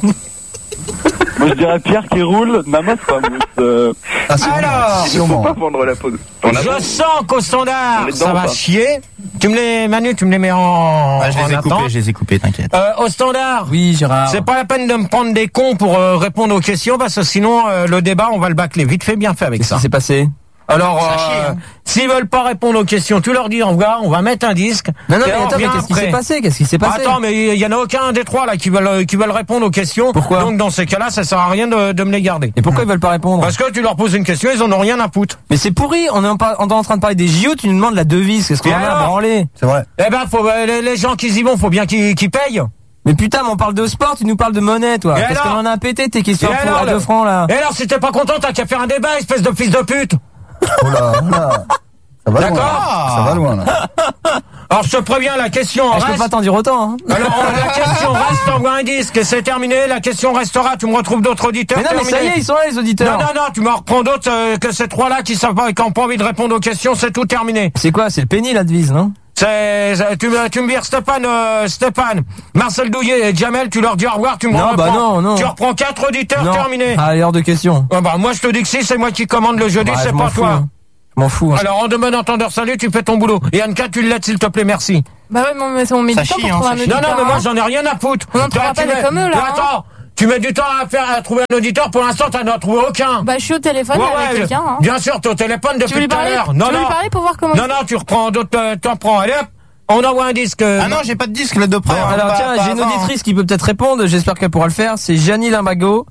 Moi je dirais Pierre qui roule, Namas pas mousse. Euh... Ah, sûrement, Alors, Il faut sûrement. pas vendre la pause. On a Je sens qu'au standard, On est dedans, ça va ou pas chier. Tu me les, Manu, tu me les mets en, Ah, je en les ai attente. coupés, je les ai coupés, t'inquiète. Euh, au standard, Oui, Gérard. c'est pas la peine de me prendre des cons pour euh, répondre aux questions parce que sinon euh, le débat on va le bâcler vite fait, bien fait avec Qu'est-ce ça. qui s'est passé? Alors, Ça euh, chie, hein. s'ils veulent pas répondre aux questions, tu leur dis au revoir, on va mettre un disque. Non, non, et mais on attends, mais revient qu'est-ce qui après. s'est passé? Qu'est-ce qui s'est passé? Attends, mais il y en a aucun des trois là qui veulent qui veulent répondre aux questions. Pourquoi? Donc dans ces cas-là, ça sert à rien de, de me les garder. Et pourquoi ils veulent pas répondre? Parce que tu leur poses une question, ils en ont rien à foutre. Mais c'est pourri, on est en, par- on est en train de parler des J O, tu nous demandes la devise, qu'est-ce qu'on Et en a à alors branler? C'est vrai. Eh ben, faut, euh, les, les gens qui y vont, faut bien qu'ils qu'ils payent. Mais putain, mais on parle de sport, tu nous parles de monnaie, toi. Et Qu'est-ce alors qu'on en a pété tes questions Et pour alors, deux le- francs, là? Et alors, si t'es pas content, t'as qu'à faire un débat, espèce de fils de pute. Oh là, oh là. Ça va loin. D'accord. Ça va loin, là. Alors, je te préviens, la question Ah, je peux reste. pas t'en dire autant, hein. Alors, la question reste, t'envoies un disque et c'est terminé. La question restera, tu me retrouves d'autres auditeurs. Mais non, mais ça y terminé. est, ils sont là, les auditeurs. Non, non, non, tu m'en reprends d'autres euh, que ces trois-là qui savent pas et qui n'ont pas envie de répondre aux questions, c'est tout terminé. C'est quoi? C'est le penny, la devise, non? C'est, c'est- tu me, tu me vires Stéphane, euh, Stéphane, Marcel Douillet et Jamel, tu leur dis au revoir, tu me Non, reprends. bah non, non. Tu reprends quatre auditeurs, Non. terminé. Ah, hors de question. Ah bah, moi, je te dis que si, c'est moi qui commande le jeudi, Bah, c'est je m'en pas fous, toi. hein. Je m'en fous. hein. Alors, en de bon entendeur, salut, tu fais ton boulot. Et Anka, tu le laisses, s'il te plaît, merci. Bah ouais, mais on met, on met Ça du temps chie, pour hein, trouver ça un chie. auditeur. Non, non, mais moi, hein. j'en ai rien à foutre. On en trouvera Toi, pas tu des mets- comme eux, là, Mais hein. attends, tu mets du temps à faire, à trouver un auditeur, pour l'instant, t'en as trouvé aucun. Bah, je suis au téléphone Ouais, avec ouais, quelqu'un. Hein. Bien sûr, t'es au téléphone Tu veux depuis lui tout à parler? l'heure. Tu Non, veux lui non. parler pour voir comment Non, non, tu reprends d'autres, euh, t'en prends. Allez hop, on envoie un disque. euh, Ah non, j'ai pas de disque là de près. Bon, hein, alors pas- tiens, pas j'ai une avant, auditrice qui peut peut-être répondre, j'espère qu'elle pourra le faire, c'est Janie Limbago,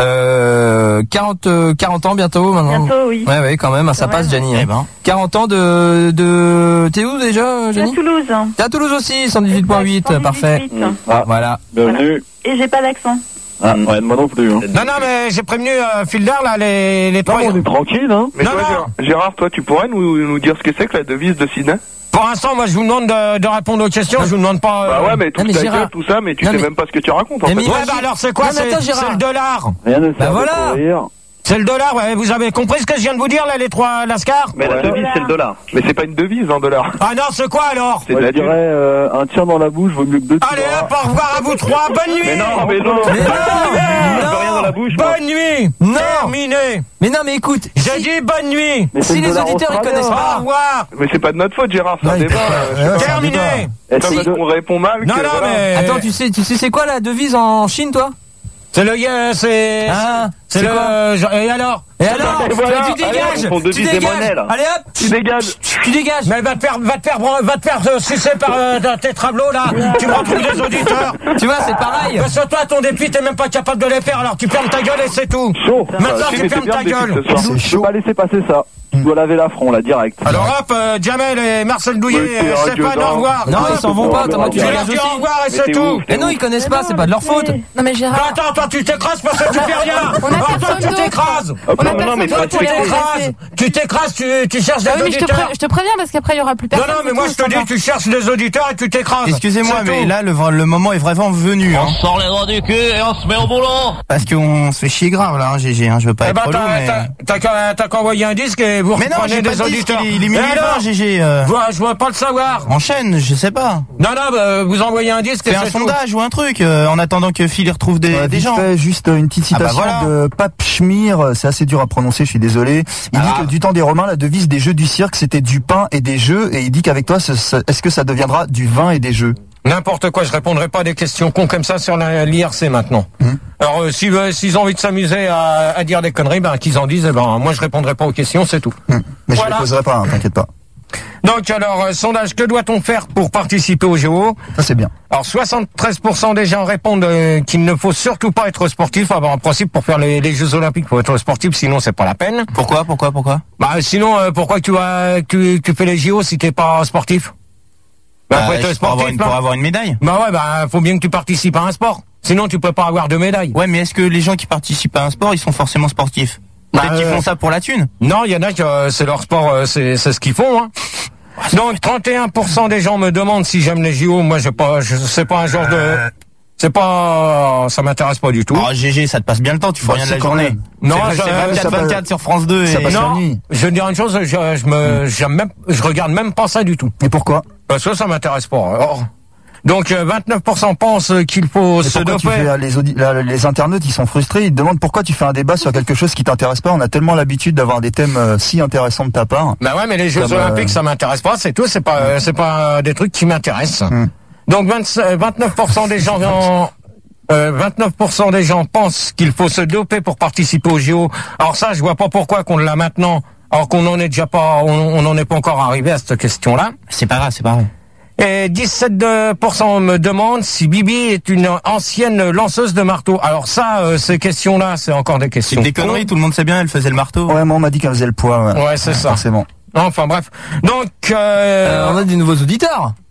euh, quarante, euh, quarante ans bientôt maintenant. Bientôt, oui. Ouais, ouais, quand même, ça Quand passe, même. Janie. Eh hein. ben. quarante ans de, de, t'es où déjà, À Janie? Toulouse. T'es à Toulouse aussi, cent dix-huit point huit, cent dix-huit parfait. point huit. Ah, Voilà. bienvenue. Et j'ai pas d'accent. Ah, ouais, moi non plus. Hein. Non, non, mais j'ai prévenu euh, Fildar, là, les, les Non, trois. on est tranquille, hein. Mais Non, toi, non. Gérard, Gérard, toi, tu pourrais nous, nous dire ce que c'est que la devise de Sydney? Pour l'instant, moi, je vous demande de, de répondre aux questions, je vous demande pas. euh, Bah ouais, mais tout non, mais ta Gérard- gueule, tout ça, mais tu Non, sais mais- même pas ce que tu racontes, en Mais fait. mais- Ouais, bah alors, c'est quoi? Non, mais C'est attends, Gérard. c'est le dollar. Rien ne Bah sert voilà. de courir. C'est le dollar, ouais. Vous avez compris ce que je viens de vous dire, là, les trois Lascar? Mais la devise, c'est le dollar. Mais c'est pas une devise, un dollar. Ah non, c'est quoi alors? C'est de Moi, la je dirais thune. euh, un tir dans la bouche vaut mieux que deux tirs. Allez hop, au revoir à vous trois, bonne nuit! Mais non, mais non. Mais non, Je veux rien dans la bouche, moi. Bonne nuit! Non. Terminé! Mais non, mais écoute, J'ai si, dit bonne nuit! Mais c'est si le les dollar auditeurs ils australien. connaissent Au pas, revoir! Mais c'est pas de notre faute, Gérard, c'est un Ouais, débat. ouais, euh, ouais, c'est un Terminé! débat. Et Comme si- ça, on répond mal. Non, que non, voilà. mais. attends, tu sais, tu sais c'est quoi la devise en Chine, toi? C'est le yen, c'est. Ah, c'est c'est le. quoi? je- Et alors? Et alors? Et voilà, Mais tu allez, dégages! ils font Tu devise des dégages! monnaies, là. Allez hop! Tu dégages. Tu dégages. Mais va te faire, va te faire, va te faire euh, sucer par euh, tes tableaux là. Tu me retrouves des auditeurs. Tu vois, c'est pareil. Parce que toi, ton dépit, t'es même pas capable de les faire. Alors tu fermes ta gueule et c'est tout. Chaud. Maintenant, Si, tu mais fermes c'est bien ta le défi gueule. ce soir. C'est Je peux chaud. pas laisser passer ça. Tu dois laver l'affront, là, direct. Alors hop, euh, Jamel et Marcel Douillet, Oui, c'est et un Stéphane, gueudin. au revoir. Non, Hop, ils s'en vont pas, attends, moi, tu Tu les leur gages dis aussi. au revoir et Mais c'est t'es tout. où Mais non, ils connaissent pas, c'est pas de leur faute. Non, mais Gérard. Bah, attends, toi tu t'écrases parce que tu fais rien. On a Oh, toi personne tu d'autre. t'écrases. On a non, mais personne toi, d'autre Tu pour les t'écrases. remplacer. Tu t'écrases, tu, tu cherches Bah des oui, mais je te, auditeurs. pré- je te préviens parce qu'après il y aura plus Non, personne. non, mais c'est moi tout, je te ça dis, va. tu cherches des auditeurs et tu t'écrases. Excusez-moi, C'est mais tout. là, le, le moment est vraiment venu. Hein, On sort les doigts du cul et on se met au boulot. parce qu'on se fait chier grave là, hein, G G. Hein, je veux pas Eh être ben, relou, t'as, mais. t'as, t'as qu'à, t'as qu'à envoyer un disque et vous Mais non, reprenez j'ai pas des de disque, auditeurs. il est, il est Et minuit alors vingt, G G. euh, je, vois, je vois pas le savoir. Enchaîne, je sais pas. Non, non, bah, vous envoyez un disque et Fais un c'est tout. sondage ou un truc euh, en attendant que Phil y retrouve des, Ouais, des vite gens. fait, juste une petite Ah bah citation voilà. de Pape Schmir, c'est assez dur à prononcer, je suis désolé. Il dit Ah. que du temps des Romains, la devise des jeux du cirque, c'était du pain et des jeux, et il dit qu'avec toi, ce- ce- est-ce que ça deviendra du vin et des jeux? N'importe quoi, je répondrai pas à des questions cons comme ça sur la- l'I R C maintenant. Hum. Alors, euh, s'ils veulent- s'ils ont envie de s'amuser à, à dire des conneries, ben, qu'ils en disent, eh ben, moi je répondrai pas aux questions, c'est tout. Hum. Mais je Voilà. les poserai pas, hein, t'inquiète pas. Donc, alors, euh, sondage, que doit-on faire pour participer au Géo? Ça, c'est bien. Alors, soixante-treize pour cent des gens répondent euh, qu'il ne faut surtout pas être sportif. Enfin, bon, en principe, pour faire les, les Jeux Olympiques, faut être sportif, sinon c'est pas la peine. Pourquoi, pourquoi, pourquoi? Bah, sinon, euh, pourquoi tu vas, tu, tu fais les J O si t'es pas sportif? Bah, faut Bah, être pour, sportif, avoir une, là. pour avoir une médaille. Bah ouais, bah, faut bien que tu participes à un sport. Sinon, tu peux pas avoir de médaille. Ouais, mais est-ce que les gens qui participent à un sport, ils sont forcément sportifs? Bah, Peut-être qu'ils euh, font ça pour la thune. Non, il y en a qui, euh, c'est leur sport, euh, c'est, c'est ce qu'ils font, hein. Donc, trente et un pour cent des gens me demandent si j'aime les J O. Moi, je pas, je, c'est pas un genre de, c'est pas, ça m'intéresse pas du tout. Oh, G G, ça te passe bien le temps, tu fais Bah, rien de c'est la quand journée. même. Non, c'est, je- c'est ça vingt-quatre passe- vingt-quatre sur France deux ça et... passe la Non, nuit. je vais te dire une chose, je, je me, j'aime même, je regarde même pas ça du tout. Et pourquoi? Parce que ça m'intéresse pas. Alors, donc, euh, vingt-neuf pour cent pensent qu'il faut Et se pourquoi tu doper. fais, les, audi- la- les internautes, ils sont frustrés, ils te demandent pourquoi tu fais un débat sur quelque chose qui t'intéresse pas. On a tellement l'habitude d'avoir des thèmes euh, si intéressants de ta part. Bah ouais, mais les Jeux Comme, euh, Olympiques, ça m'intéresse pas, c'est tout, c'est pas, euh, c'est pas euh, des trucs qui m'intéressent. Hum. Donc, vingt- euh, vingt-neuf pour cent des gens, en- euh, vingt-neuf pour cent des gens pensent qu'il faut se doper pour participer aux J O. Alors ça, je vois pas pourquoi qu'on l'a maintenant, alors qu'on en est déjà pas, on n'en est pas encore arrivé à cette question-là. C'est pas grave, c'est pas grave. Et dix-sept pour cent me demandent si Bibi est une ancienne lanceuse de marteau. Alors ça, euh, ces questions-là, c'est encore des C'est questions. des conneries, tout le monde sait bien, elle faisait le marteau. Ouais, moi, on m'a dit qu'elle faisait le poids. Ouais, Ouais, c'est ça. Forcément. Enfin bref. Donc, euh, Euh, on a des nouveaux auditeurs.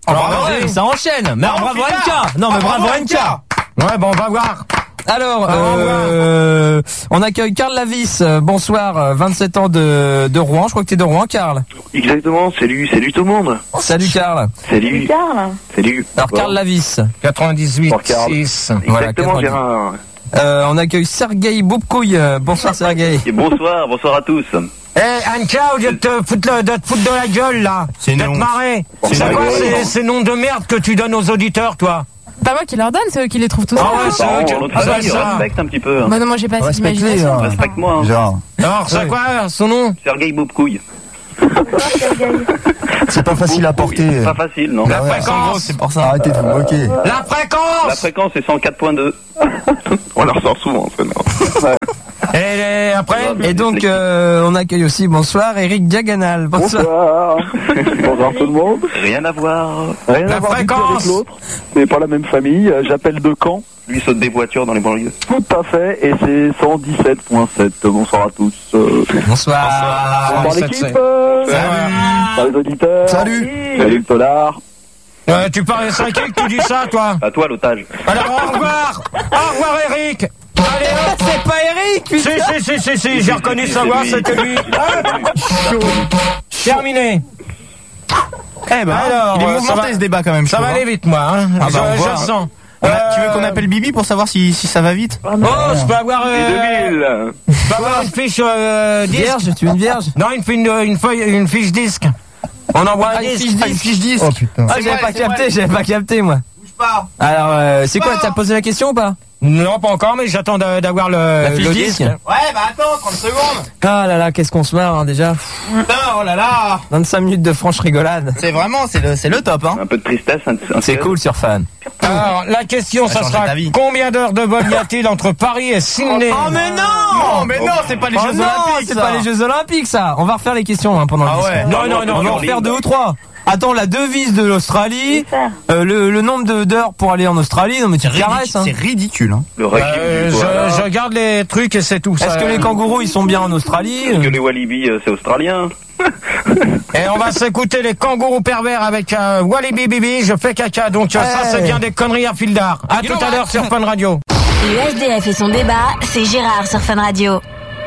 Alors, ouais, ça enchaîne. Mais alors, bravo Anka. Non, mais bravo Anka. Ouais, bon, on va voir. Alors, euh, on accueille Karl Lavis. Bonsoir, vingt-sept ans de, de Rouen. Je crois que t'es de Rouen, Karl. Exactement, salut, salut tout le monde. Salut Karl. Salut. Karl. Salut. Alors, Karl Lavis. quatre-vingt-dix-huit, six. Voilà, Exactement, Gérard. Euh, on accueille Sergueï Boubkouille. Bonsoir Sergueï. Et bonsoir, bonsoir à tous. Eh, hey, Anka, au lieu de te foutre, le, de te foutre de la gueule, là, c'est de te marrer, c'est quoi ces, ces noms de merde que tu donnes aux auditeurs, toi? Pas moi qui leur donne, c'est eux qui les trouvent tous. Ah ouais, c'est eux qui l'autre ah, ça, bah, il ça. respecte un petit peu. Bah non, moi j'ai pas cette imagination. Hein. Respecte-moi. Hein. Genre. Alors, c'est quoi son nom? Sergueï Boubkouille. C'est pas facile à porter. C'est pas facile, non. La fréquence, c'est pour ça. Arrêtez de vous moquer. La fréquence. La fréquence c'est cent quatre point deux. On la ressort souvent, ça, non. Et après? Et donc, euh, on accueille aussi, bonsoir, Eric Diagonal. Bonsoir. Bonsoir. Bonsoir tout le monde. Rien à voir. Rien La à voir du tout fréquence. avec l'autre. C'est pas la même famille. Euh, J'appelle de Caen. Lui saute des voitures dans les banlieues. Tout à fait. Et c'est cent dix-sept point sept. Bonsoir à tous. Euh, Bonsoir. Bonsoir l'équipe. euh, Bonsoir les auditeurs. Salut. Salut le Polar. Euh, tu parles c'est qui que tu dis ça, toi? À toi l'otage. Alors, au revoir. Au revoir, Eric. Allez, hop. C'est pas Eric, putain. Si, si, si, si, si, j'ai reconnu sa voix, c'était lui. Hop. Terminé. Eh ben, Alors, il est euh, ça mouvementé va- ce débat quand même. je Ça va trouve, aller vite, moi, hein. Ah bah, je, on je voit. le sens. hein. On a- Tu veux qu'on Euh, appelle Bibi pour savoir si, si ça va vite? Oh, je peux avoir, euh, deux mille. je peux avoir une fiche euh, disque. Vierge, tu es une vierge? Non, une, une, une feuille, une fiche disque. On envoie Ah, un une disque. fiche disque. Fiche disque. Oh putain. Ah, j'avais pas capté, j'avais pas capté, moi. Bouge pas. Alors, euh, c'est quoi, t'as posé la question ou pas? Non, pas encore, mais j'attends d'a- d'avoir le, La fiche le disque. disque. Ouais, bah attends, trente secondes. Ah là là, qu'est-ce qu'on se marre, hein, déjà. Putain, oh là là. vingt-cinq minutes de franche rigolade. C'est vraiment, c'est le, c'est le top, hein. Un peu de tristesse. Un, un C'est peu. cool sur Fan. Alors, la question, Ça ça change sera ta vie. combien d'heures de vol y a-t-il entre Paris et Sydney? Oh mais non. Non, mais non, c'est pas les Oh Jeux non, Olympiques. c'est ça. pas les Jeux Olympiques, ça. On va refaire les questions hein, pendant le Ah disque. ouais. Non, non, non, On va non. en refaire deux ou trois. Attends, la devise de l'Australie, euh, le, le nombre de- d'heures pour aller en Australie, non mais tu C'est te caresses. ridicule. Hein. C'est ridicule, hein. Le régime Euh, du koala. je, je garde les trucs et c'est tout. Est-ce ça. que les kangourous ils sont bien en Australie? Est-ce que les Walibi euh, c'est australien? Et on va s'écouter les kangourous pervers avec un Walibi Bibi, je fais caca. Donc euh, ça, Hey. c'est bien des conneries à fil d'art. À tout à l'heure sur Fun Radio. Le S D F et son débat, c'est Gérard sur Fun Radio.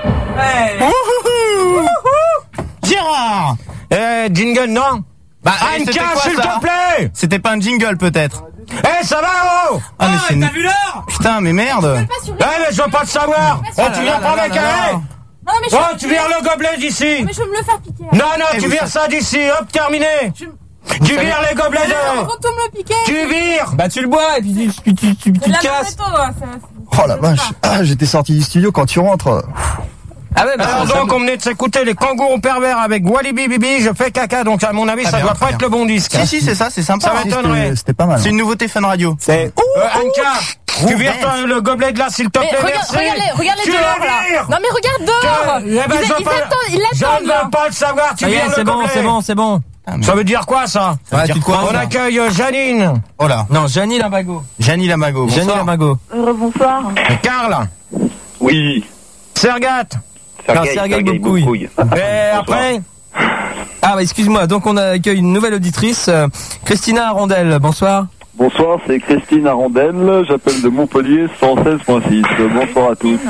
Gérard. Eh, jingle, non? Bah, eh, c'était Anka, quoi, s'il ça te plaît! C'était pas un jingle peut-être. Eh, ça va, oh! Ah mais c'est. T'as vu l'heure? Putain, mais merde. Eh, mais je veux pas le savoir! Oh, tu viens pas avec un... Non, mais je Oh, tu vires le gobelet d'ici! mais je veux me le faire piquer. Non, non, Eh, tu vous vires ça d'ici, hop, terminé! Tu vires les gobelets de... Retourne me piquer. Tu vires! Bah tu le bois et puis tu, tu, tu, tu, tu La te casses. Maréto, là, ça- Oh la vache. Ah, j'étais sorti du studio quand tu rentres. Ah ouais, bah Alors ça- donc, on venait de s'écouter les kangourous pervers avec Walibi Bibi, je fais caca, donc à mon avis, Très ça bien, doit très pas être bien. le bon disque. Si si, c'est ça, c'est sympa. Ça hein. va m'étonnerait. C'était c'était pas mal. C'est une nouveauté Fun Radio. c'est. Euh, Anka, tu vires ton- le gobelet de là, s'il te Mais plaît, regarde, merci. regardez, regardez Tu dehors le là. vires. Non mais regarde dehors. Que- eh ben, Ils, je veux ils pas- attendent, ils Je l'attendent ne là. veux pas le savoir, tu Ça y vires est, le c'est bon, gobelet. c'est bon, c'est bon. Ça veut dire quoi, ça? Ça veut Ouais, dire tu quoi, crois, On ça accueille euh, Janine. Oh là. Non, Janie Lamago. Janie Lamago. Janie Bonsoir. Lamago. Rebonsoir. Et Karl. Oui. Sergat. Non, Sergueï Boubkouille. Et après? Ah bah excuse-moi, donc on accueille une nouvelle auditrice, euh, Christina Arondel. Bonsoir. Bonsoir, c'est Christine Arondel. J'appelle de Montpellier cent seize point six. Bonsoir à tous.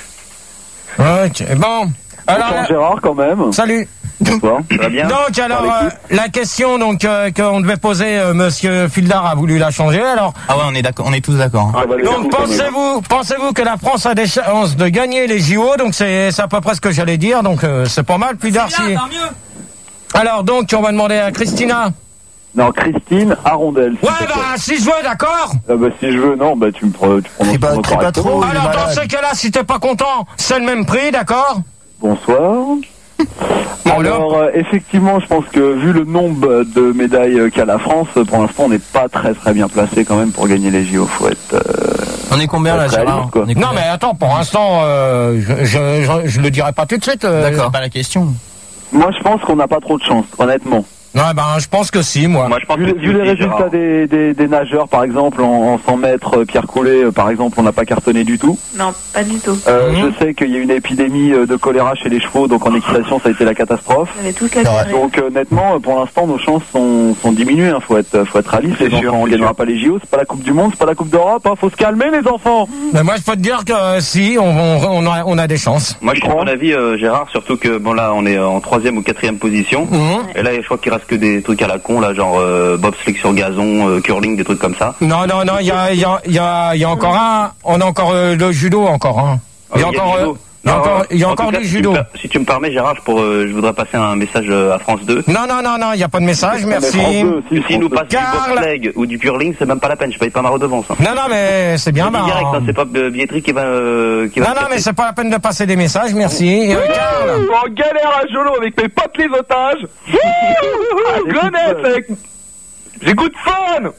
Ok, bon. Alors, Bonsoir Gérard quand même. salut. Bonsoir. Ça va bien? Donc alors euh, la question donc euh, qu'on devait poser, euh, Monsieur Fildar a voulu la changer. Alors Ah ouais, on est d'accord, on est tous d'accord. hein. Ça va aller donc vite, quand même. pensez-vous pensez-vous que la France a des chances de gagner les J O? Donc c'est c'est à peu près ce que j'allais dire. Donc euh, c'est pas mal. Fildar si. Alors donc on va demander à Christina. Non, Christine Arondel. s'il Ouais te plaît. bah si je veux, d'accord. Ah bah, si je veux, non, bah tu me pre- tu prononces Crie pas- mon nom crie pas correctement. trop. Oh, il est Alors dans malade. ces cas-là, si t'es pas content, c'est le même prix, d'accord? Bonsoir. Alors, euh, effectivement, je pense que vu le nombre de médailles euh, qu'a la France, euh, pour l'instant, on n'est pas très très bien placé quand même pour gagner les J O. Faut être. euh, On est combien là, Réaliste, Gérard quoi. On est Non combien mais attends, pour l'instant, euh, je, je, je, je le dirai pas tout de suite. euh, D'accord. C'est pas la question. Moi, je pense qu'on n'a pas trop de chance, honnêtement. Ouais, ben, je pense que si, moi. Moi, je pense Vu, que vu les résultats des, des, des nageurs, par exemple, en, en cent mètres, Pierre Coulet, euh, par exemple, on n'a pas cartonné du tout. Non, pas du tout. Euh, Mhm. Je sais qu'il y a une épidémie euh, de choléra chez les chevaux, donc en équitation, ça a été la catastrophe. On avait tous la carrée. Donc, euh, honnêtement, pour l'instant, nos chances sont, sont diminuées. Hein. Faut être, faut être réaliste. Les sûr, enfants, on c'est gagnera sûr. pas les J O, c'est pas la Coupe du Monde, c'est pas la Coupe d'Europe. Hein. Faut se calmer, les enfants. Mais moi, je peux te dire que euh, si, on, on, on, a, on a des chances. Moi, je suis à mon avis, euh, Gérard, surtout que bon là, on est en troisième ou quatrième position. Mhm. Et là, je crois qu'il reste que des trucs à la con, là, genre euh, bobsleigh sur gazon, euh, curling, des trucs comme ça. Non, non, non, il y a, il y, a, il y, a, il y a encore un. On a encore euh, le judo, encore. Hein. Il y a Ah, encore, le euh, judo. il y a Non, encore, il y a en encore tout cas, du si tu judo. me per- Si tu me permets, Gérard, je, pour, euh, je voudrais passer un message euh, à France deux. Non, non, non, non, il n'y a pas de message, merci. Que S'ils nous passent Karl. du bobsleigh ou du curling, c'est même pas la peine, je paye pas ma redevance. Hein. Non, non, mais c'est bien, Je dis ben. direct, hein, c'est pas euh, Bietri qui va, euh, qui va Non, me non, casser. mais c'est pas la peine de passer des messages, merci. Euh, Karl. En galère à Jolo avec mes potes les otages. Ah, Gonesse avec... J'ai goût de fun.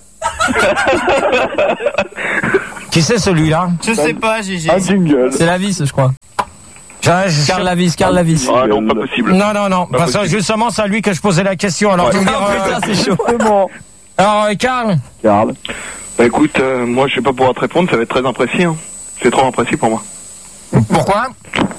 Qui c'est celui-là? Je sais pas, Gégé. Un jingle. C'est la vis, je crois. Je- je- Karl Lavis, Karl Lavis. Ah non, pas possible. Non, non, non. Pas Parce que possible. justement, c'est à lui que je posais la question. Alors, Ouais. je veux dire, Oh, euh, putain, c'est chaud. C'est bon. alors, euh, Karl. Karl. Bah écoute, euh, moi je vais pas pouvoir te répondre, ça va être très imprécis. Hein. C'est trop imprécis pour moi. Pourquoi?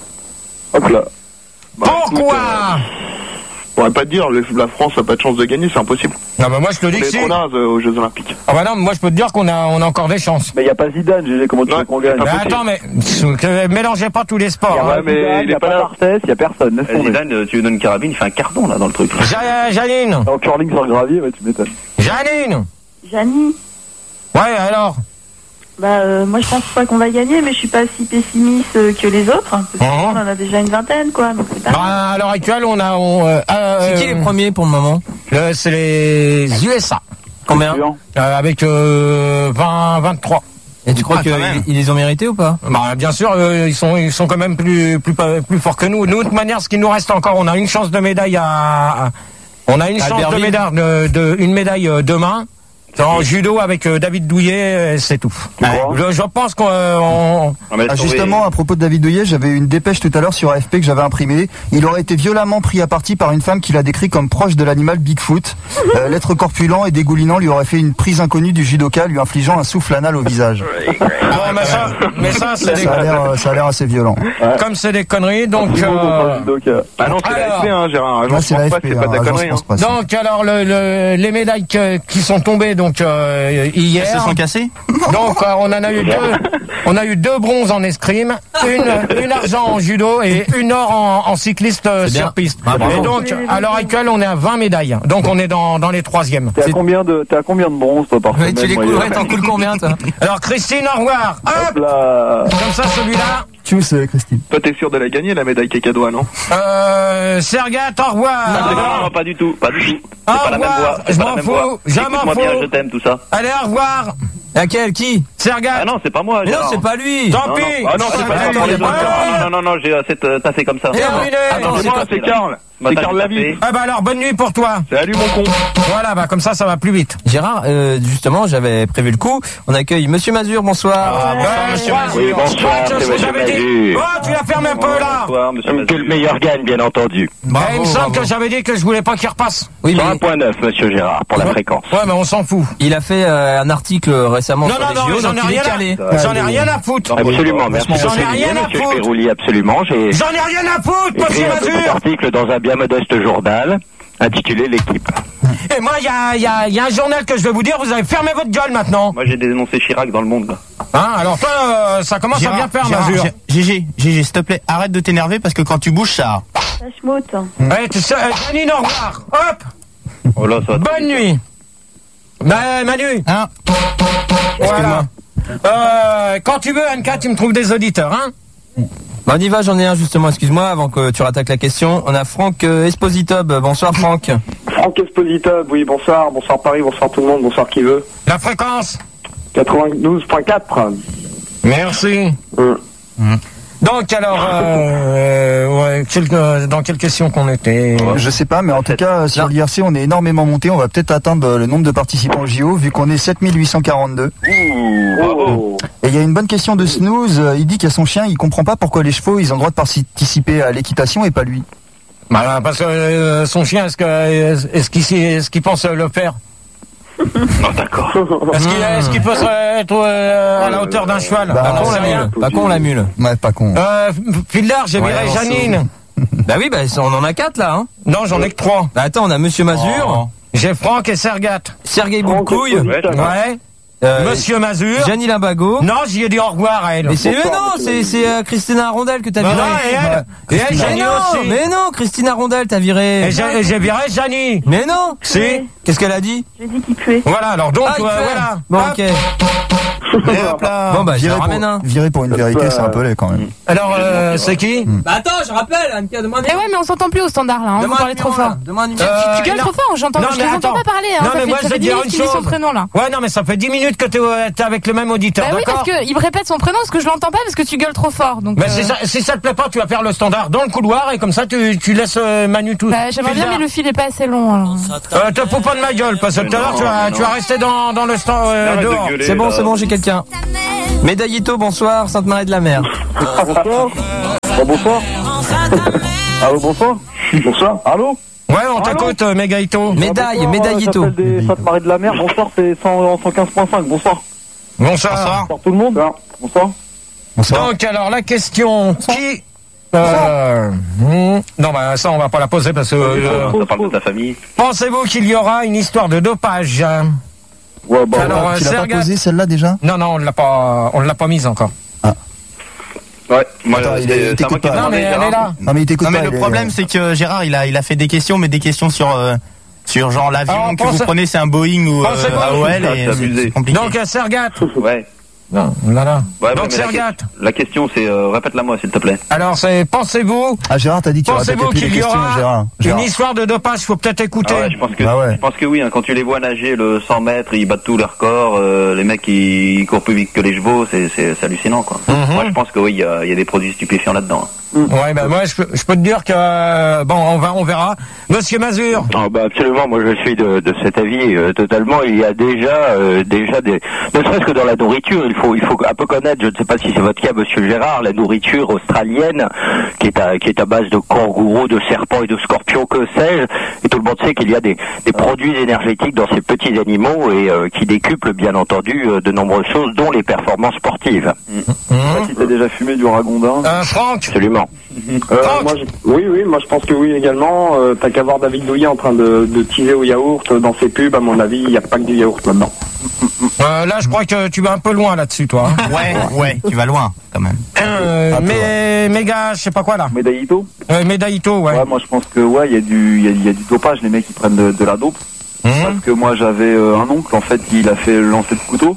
Hop là. Bah, Pourquoi? écoute, euh, je pourrais pas te dire, le- la France a pas de chance de gagner, c'est impossible. Non, mais moi, je te On dis que est si. trop naze euh, aux Jeux Olympiques. Ah bah non, moi, je peux te dire qu'on a, on a encore des chances. Mais il n'y a pas Zidane, G G, comment tu Ouais, veux qu'on gagne? Mais possible. attends, mais que- mélangez pas tous les Il y a sports. Ouais, hein. pas mais Zidane, il il y est a pas pas là. d'Arthès, il n'y a personne. Laisse Eh, tomber. Zidane, euh, tu lui donnes une carabine, il fait un carton là dans le truc. Ja- Janine. En curling sur le gravier, ouais, tu m'étonnes. Janine. Janie, Ouais, alors. bah euh, moi je pense pas qu'on va gagner, mais je suis pas si pessimiste euh, que les autres. Hein, parce Mhm. qu'on en a déjà une vingtaine, quoi. Donc c'est pas mal. Bah, à l'heure actuelle, on a, on, euh, C'est qui euh, les premiers pour le moment? le- c'est les U S A. Combien? Sûr. Euh, avec euh, vingt, vingt-trois. Et tu crois Ah, quand même. qu'ils ils les ont mérités ou pas? Bah, bien sûr, euh, ils sont, ils sont quand même plus, plus, plus forts que nous. Nous, de toute manière, ce qui nous reste encore, on a une chance de médaille à, à- on a une chance de Albertville. médaille, de, de- une médaille euh, demain. C'est en judo avec euh, David Douillet, euh, c'est tout. Je, je pense qu'on, euh, on- Ah, justement, à propos de David Douillet, j'avais une dépêche tout à l'heure sur A F P que j'avais imprimée. Il aurait été violemment pris à partie par une femme qu'il a décrit comme proche de l'animal Bigfoot. Euh, L'être corpulent et dégoulinant lui aurait fait une prise inconnue du judoka, lui infligeant un souffle anal au visage. Bon, mais ça, mais ça, c'est des, Ça a l'air, euh, ça a l'air assez violent. comme c'est des conneries, donc. euh, Ah non, c'est la alors- F P, hein, Gérard. Ouais, Agence c'est la France F P, Presse, c'est pas de hein, la Agence connerie. Hein. France Presse. Donc alors le, le- les médailles que- qui sont tombées donc euh, hier. Elles se sont cassées? Donc euh, on en a eu deux. On a eu deux bronzes en escrime, une, une argent en judo et une or en, en cycliste euh, C'est bien. sur piste. Ah, bravo. et donc à l'heure actuelle on est à vingt médailles. Donc on est dans, dans les troisièmes. T'es à combien de, t'es à combien de bronze, toi, par Ouais, semaine? tu les moyenne coulerais, t'en coules combien, toi? Alors Christine, au revoir. Hop, Hop là. comme ça celui-là. Tchuss, euh, Christine. Toi, t'es sûr de la gagner, la médaille Kekadois, non? Euh, Sergat, au revoir. Non, non, pas du tout, pas du tout. C'est Au pas la même revoir. voix. c'est Je pas la m'en même fous, voix. je m'en Écoute-moi bien, fous. je t'aime, tout ça. Allez, au revoir. Laquelle? Qui? Sergat. Ah non, c'est pas moi, Mais non, Gérard. c'est pas lui! Tant Non, pis. non. Ah non, c'est pas Attends, lui. il y a pas de- Non, non, non, j'ai assez euh, taffé comme ça. Terminé. Attends, C'est moi, c'est Karl. C'est Karl Lavis. Ah bah alors, bonne nuit pour toi. Salut, mon con. Voilà, bah comme ça, ça va plus vite. Gérard, euh, justement, j'avais prévu le coup. On accueille Monsieur Mazur, bonsoir. Ah, bah, monsieur soit- Mazur. Oui, bonsoir, soit je c'est vous monsieur avais dit- Mazur. Oh, tu la fermes un peu là. Bonsoir, monsieur Que Mazur. le meilleur gagne, bien entendu. Bah, il me semble bravo. que j'avais dit que je voulais pas qu'il repasse. Oui, Sur mais un point neuf, monsieur Gérard, pour la fréquence. Ouais, mais on s'en fout. il a fait euh, un article récemment Non, sur non, les non, J O, j'en donc ai il est rien calé. à, j'en ai rien à foutre. Absolument, merci de J'en ai souligner, rien à monsieur foutre. Pérouli, absolument. J'ai J'en ai rien à foutre, écrit monsieur un petit Mazur. article dans un bien modeste journal intitulé L'équipe. Et moi, il y a, il y, a, il y a un journal que je vais vous dire, vous avez fermé votre gueule maintenant. Moi, j'ai dénoncé Chirac dans le monde, là. Hein, alors toi, euh, ça commence à bien faire, Gérard, Mazur. Gé- Gégé, Gégé, s'il te plaît, arrête de t'énerver parce que quand tu bouges, ça. Ça schmoute. Ouais, tu sais, euh, Janine, au revoir. Hop. Oh là, ça va. Bonne nuit. Bah, Manu. Hein? Voilà. Euh, quand tu veux, Anka, tu me trouves des auditeurs, hein? Bon, on y va, j'en ai un justement, excuse-moi, avant que tu rattaques la question. On a Franck euh, Espositob. Bonsoir Franck. Franck Espositob, oui, bonsoir, bonsoir Paris, bonsoir tout le monde, bonsoir qui veut. La fréquence quatre-vingt-douze point quatre. Merci. Mmh. Donc, alors, euh, euh, ouais, quel- euh, dans quelle question qu'on était? Je sais pas, mais en tout cas, sur l'I R C, on est énormément monté. On va peut-être atteindre le nombre de participants au J O, vu qu'on est sept mille huit cent quarante-deux. Oh. Et il y a une bonne question de Snooze. Il dit qu'il y a son chien, il comprend pas pourquoi les chevaux, ils ont le droit de participer à l'équitation et pas lui. Bah, parce que euh, son chien, est-ce que est-ce qu'il est-ce qu'il pense le faire? Non, d'accord. Est-ce qu'il est-ce qu'il peut être euh, à la hauteur d'un cheval? Bah, Bah, pas con, c'est la rien. mule. Pas con, la mule. Ouais, pas con. Euh, Fildar, j'ai Ouais, viré on Janine. Bah oui, bah on en a quatre là, hein. Non, j'en ai que trois. Bah attends, on a Monsieur Mazur. Oh. J'ai Franck et Sergat. Sergei Boulkouille. Ouais. ouais. Euh, Monsieur Mazur. Gianni Limbago. Non, j'y ai dit au revoir à elle. Mais c'est, mais non, c'est, c'est euh, Christina Rondel que t'as viré. Non, et elle, et elle, mais Gianni non, aussi. mais non, Christina Rondel t'as viré. Et j'ai, j'ai viré Gianni. Mais non. Si. Qu'est-ce qu'elle a dit? J'ai dit qu'il puait. Voilà, alors donc, Ah, il euh, fait. voilà. Bon, Hop. ok. Et hop là. Bon bah, je Virer ramène pour, un. virer pour une vérité, c'est un peu laid quand même. Alors, euh, c'est qui? Bah attends, je rappelle, Annika, demande. Eh ouais, mais on s'entend plus au standard là, hein, vous parlez trop fort. Demande Tu, tu gueules trop fort, j'entends, non, je mais les entends attends. pas parler, hein, Non, ça mais fait, moi, ça je fait vais dix dire minutes une qu'il dit son chose. prénom là. Ouais, non, mais ça fait dix minutes que t'es, euh, t'es avec le même auditeur, Bah oui, d'accord? parce qu'il me répète son prénom parce que je l'entends pas parce que tu gueules trop fort. Donc, Mais euh, si, ça, si ça te plaît pas, tu vas faire le standard dans le couloir et comme ça, tu, tu laisses euh, Manu tout. bah, j'aimerais bien, Fildar. mais le fil est pas assez long. Alors. Euh, te fous pas de ma gueule, parce que tout à l'heure, tu vas, tu vas rester dans, dans le stand, euh, Arrête de dehors. gueuler, C'est bon, là. c'est bon, j'ai quelqu'un. Médaillito, bonsoir, Sainte-Marie de la Mer. Bonsoir. Bon, bonsoir. Allô, bonsoir. Bonsoir. Allô. Ouais, on t'écoute, euh, Mégaïto. Médaille, Médaillito. J'appelle des Sainte-Marie de la Mer. Bonsoir, c'est cent quinze point cinq. Bonsoir. Bonsoir. Bonsoir tout le monde. Bonsoir. Donc, alors, la question, qui... Euh, hmm, non, bah, ça, on va pas la poser parce que... euh, Ça parle de ta famille. pensez-vous qu'il y aura une histoire de dopage? Ouais, bah, Alors, ouais. euh, Tu l'as pas Sergat- posé celle-là déjà? Non, non, on l'a pas, on l'a pas mise encore. Ouais, moi, Attends, il c'est est- c'est à t'écoutes moi qui ai pas. Non, demandé, mais elle Gérard. est là. Non mais il t'écoute Non, mais pas. le il est- problème, c'est que Gérard, il a, il a fait des questions, mais des questions sur, euh, sur genre l'avion Alors, que pense- vous prenez, c'est un Boeing ou Pensez euh, pas. A O L, Ah, et c'est c'est abusé. c'est compliqué. Donc, euh, Sergat. Ouais. Non, là, là. Ouais, ouais, Donc, mais la, Sergat. que- la question, c'est, euh, répète-la moi, s'il te plaît. Alors, c'est, pensez-vous, Ah Gérard, t'as dit que tu pensez-vous répétais plus les qu'il y questions, aura Gérard. une Gérard. histoire de dopage? Faut peut-être écouter. Ah ouais, je pense que, Bah ouais. je pense que oui, hein, quand tu les vois nager le cent mètres, ils battent tous leurs records, euh, les mecs, ils, ils courent plus vite que les chevaux, c'est, c'est, c'est hallucinant, quoi. Mhm. Moi, je pense que oui, il y a, il y a des produits stupéfiants là-dedans. Ouais, ben moi, je peux, je peux te dire que euh, bon, on va, on verra. Monsieur Mazur. Ah bah absolument, moi je suis de, de cet avis euh, totalement. Il y a déjà, euh, déjà des, ne serait-ce que dans la nourriture, il faut, il faut un peu connaître. Je ne sais pas si c'est votre cas, Monsieur Gérard, la nourriture australienne, qui est à, qui est à base de kangourous, de serpents et de scorpions, que sais-je. Et tout le monde sait qu'il y a des, des produits énergétiques dans ces petits animaux et euh, qui décuplent bien entendu euh, de nombreuses choses, dont les performances sportives. Je sais pas si t'as déjà fumé du ragondin. Euh, Franck. Absolument. Euh, moi, je- oui, oui, moi je pense que oui également. Euh, T'as qu'à voir David Douillet en train de, de teaser au yaourt dans ses pubs. À mon avis, il n'y a pas que du yaourt là-dedans. Euh, là, je crois que tu vas un peu loin là-dessus, toi. hein. Ouais, ouais, tu vas loin, quand même. Euh, mais, méga, je sais pas quoi là. Médaillito. Euh, Médaillito, ouais. Ouais, moi je pense que ouais, il y a du, il y a, il y a du dopage. Les mecs ils prennent de, de la dope. Mhm. Parce que moi j'avais euh, un oncle en fait, il a fait le lancer de couteau.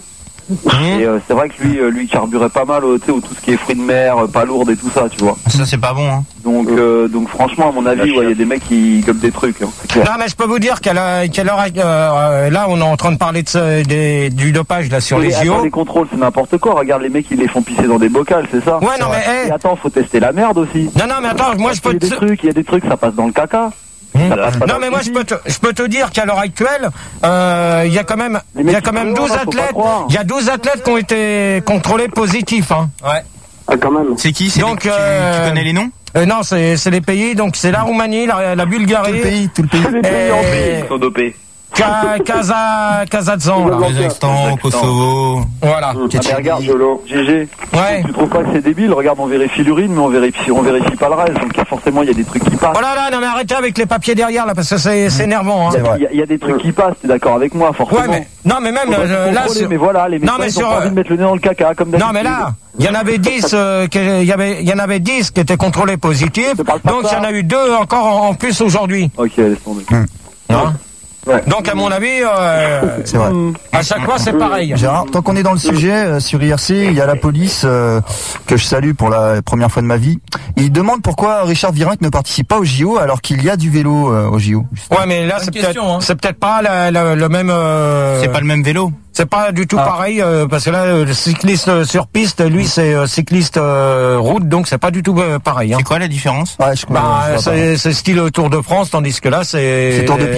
Et euh, c'est vrai que lui, euh, lui carburait pas mal, euh, tu sais, au tout ce qui est fruits de mer, euh, pas lourdes et tout ça, tu vois. Ça, c'est pas bon, hein. Donc, euh, donc franchement, à mon avis, ouais, il y a des mecs qui gobent des trucs. Hein, c'est clair. Non, mais je peux vous dire qu'à la- qu'à l'heure, euh, là, on est en train de parler de ce- des- du dopage là sur Mais les attends, J O. les contrôles, c'est n'importe quoi. Regarde, les mecs, ils les font pisser dans des bocals, c'est ça. Ouais, non, mais, hey. Et attends, faut tester la merde aussi. Non, non, mais attends, moi je peux Il y a des te... trucs, il y a des trucs, ça passe dans le caca. Ça passe pas Non dans mais le moi je pipi. peux te, je peux te dire qu'à l'heure actuelle, euh, il y a quand même, il y a quand même sont douze là, faut pas athlètes, croire. il y a douze athlètes qui ont été contrôlés positifs. Hein. Ouais. Ah, quand même. C'est qui? C'est Donc, les- tu, euh, tu connais les noms? Euh, non, c'est c'est les pays, donc c'est la Roumanie, la, la Bulgarie, Tout le pays, tout le pays. et Ils sont dopés. Ka- Kaza- Kazakhstan. là. Kazakhstan, Kosovo. Voilà. Ah, mais regarde, Jolo, G G. Ouais. Tu trouves pas que c'est débile? Regarde, on vérifie l'urine, mais on vérifie, on vérifie pas le reste. Donc forcément, il y a des trucs qui passent. Oh là là, non mais arrêtez avec les papiers derrière là parce que c'est c'est énervant. Il y, Hein. a- il y a- il y a des trucs qui passent, t'es d'accord avec moi, forcément. Ouais mais non mais même Faut pas euh, se là. contrôler, sur- mais voilà, les Non, médecins mais ils ont sur, pas euh, envie de mettre le nez dans le caca, comme d'habitude. Non mais là, il y en avait dix, euh, qui- il y avait, il y en avait dix qui étaient contrôlés positifs. Je parle pas de Donc il y ça. en a eu deux encore en, en plus aujourd'hui. Ok, laisse tomber. Hein. Ouais. Donc à mon avis, euh, C'est vrai. à chaque fois c'est pareil. Gérard, tant qu'on est dans le sujet, euh, sur I R C, il y a la police euh, que je salue pour la première fois de ma vie. Il demande pourquoi Richard Virenque ne participe pas au J O alors qu'il y a du vélo euh, au J O. Ouais mais là Bonne c'est question, peut-être, hein. c'est peut-être pas la- la- le même. euh, C'est pas le même vélo. C'est pas du tout Ah. pareil euh, parce que là euh, le cycliste euh, sur piste, lui c'est euh, cycliste euh, route, donc c'est pas du tout euh, pareil. Hein. C'est quoi la différence? Ouais, je, Bah je vois pas. c'est c'est style Tour de France, tandis que là c'est C'est Tour de piste.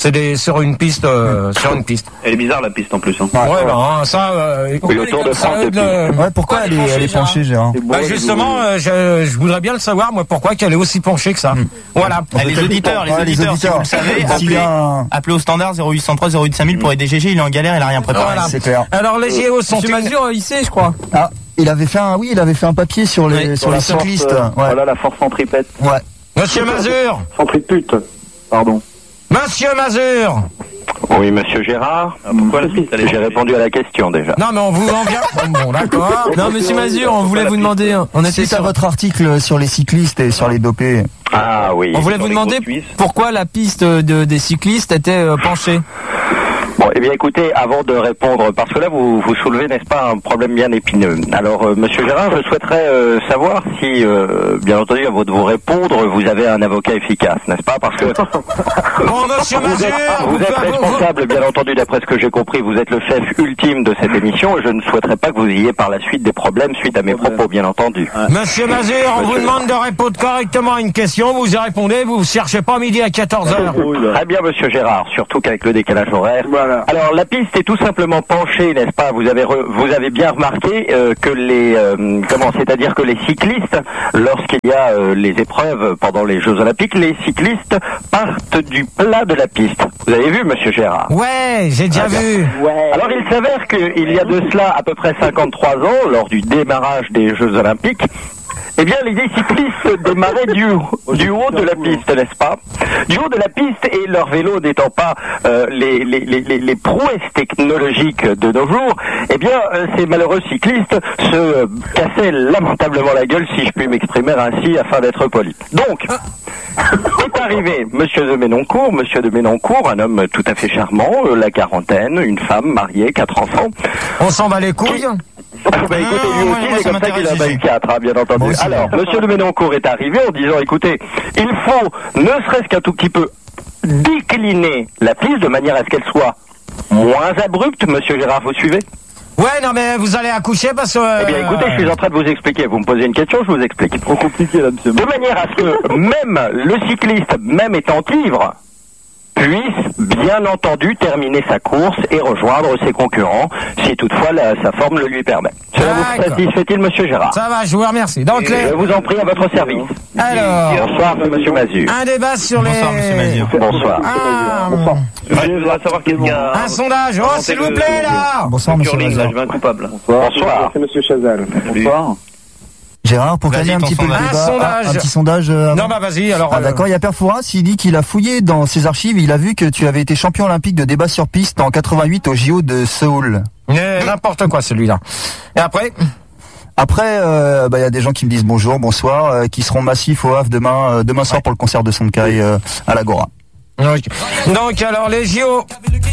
C'est des sur une piste, euh, sur une piste. Elle est bizarre la piste en plus. Hein. Ouais, bah hein, ça. Euh, oui, le Tour de France. De... Ouais, pourquoi elle est, elle est penchée, Gérard? Bah justement, euh, je, je voudrais bien le savoir, moi, pourquoi qu'elle est aussi penchée que ça. Mmh. Voilà. Ah, les auditeurs, les, ouais, auditeurs, les auditeurs, si vous le savez, appelez, un... appelez au standard zéro huit cent trois zéro huit cinq mille pour aider G G, il est en galère, il a rien préparé. Voilà. C'est clair. Alors les J O sont. Monsieur Mazur, il sait, je crois. Ah, il avait fait un, oui, il avait fait un papier sur les, ouais, sur les cyclistes. Force, euh, ouais. Voilà la force centripète. Ouais. Monsieur Mazur. Centripute. Pardon. Monsieur Mazur. Oui, monsieur Gérard. Ah, pourquoi la piste, J'ai répondu à la question déjà. Non, mais on vous en vient. Bon, d'accord. Non, monsieur Mazur, on voulait vous demander. On était sur votre article sur les cyclistes et sur les dopés. Ah oui. On voulait vous demander pourquoi la piste de, des cyclistes était euh, penchée. Bon, eh bien écoutez, avant de répondre, parce que là vous, vous soulevez, n'est-ce pas, un problème bien épineux. Alors, euh, monsieur Gérard, je souhaiterais euh, savoir si, euh, bien entendu, avant de vous répondre, vous avez un avocat efficace, n'est-ce pas? Parce que bon, monsieur vous Mazur, êtes, vous êtes responsable, bien entendu, d'après ce que j'ai compris, vous êtes le chef ultime de cette émission, et je ne souhaiterais pas que vous ayez par la suite des problèmes suite à mes propos, bien entendu. Monsieur Mazur, on vous demande de répondre correctement à une question, vous y répondez, vous ne cherchez pas midi à quatorze heures. Très bien, monsieur Gérard, surtout qu'avec le décalage horaire. Voilà. Alors, la piste est tout simplement penchée, n'est-ce pas? Vous avez re, vous avez bien remarqué euh, que les euh, comment, c'est-à-dire que les cyclistes, lorsqu'il y a euh, les épreuves pendant les Jeux Olympiques, les cyclistes partent du plat de la piste. Vous avez vu, monsieur Gérard? Ouais, j'ai déjà ah, vu. Ouais. Alors, il s'avère qu'il y a de cela à peu près cinquante-trois ans, lors du démarrage des Jeux Olympiques, eh bien, les cyclistes démarraient du, du haut de la piste, n'est-ce pas? Du haut de la piste, et leur vélo n'étant pas euh, les, les, les, les prouesses technologiques de nos jours, eh bien, euh, ces malheureux cyclistes se euh, cassaient lamentablement la gueule, si je puis m'exprimer ainsi, afin d'être poli. Donc, est arrivé Monsieur de Ménoncourt, Monsieur de Ménoncourt, un homme tout à fait charmant, euh, la quarantaine, une femme mariée, quatre enfants. On s'en bat les couilles. Bah écoutez, lui aussi, c'est comme ça qu'il a bail quatre, hein, bien entendu. Bon, alors, monsieur de Ménoncourt est arrivé en disant, écoutez, il faut, ne serait-ce qu'un tout petit peu, décliner la piste de manière à ce qu'elle soit moins abrupte. Monsieur Gérard, vous suivez? Ouais, non mais vous allez accoucher parce que... Euh... Eh bien écoutez, je suis en train de vous expliquer. Vous me posez une question, je vous explique. Trop compliqué là, monsieur. De manière à ce que même le cycliste, même étant ivre, puisse bien entendu terminer sa course et rejoindre ses concurrents, si toutefois la, sa forme le lui permet. Cela vous satisfait-il, monsieur Gérard? Ça va, je vous remercie. Donc, les... Je vous en prie, à votre service. Alors, bonsoir, monsieur Mazur. Un débat sur les... Bonsoir, monsieur Mazur. Bonsoir. Ah, bonsoir. Je voudrais savoir qu'est-ce qu'il y a... Un sondage, oh, s'il vous plaît, là. Bonsoir, monsieur Mazur. Je veux un coupable. Bonsoir. Bonsoir. C'est monsieur Chazal. Bonsoir. Gérard, pour calmer un petit peu le débat, un sondage. Un, un petit sondage. Euh, non, bah vas-y. Alors. Ah, d'accord. Il y a Père Fouras, il dit qu'il a fouillé dans ses archives, il a vu que tu avais été champion olympique de débat sur piste en quatre-vingt-huit au J O de Séoul. N'importe quoi celui-là. Et après? Après, euh, bah, y a des gens qui me disent bonjour, bonsoir, euh, qui seront massifs au Havre demain, euh, demain soir pour le concert de Sonkai euh, à l'Agora. Donc, donc alors les J O.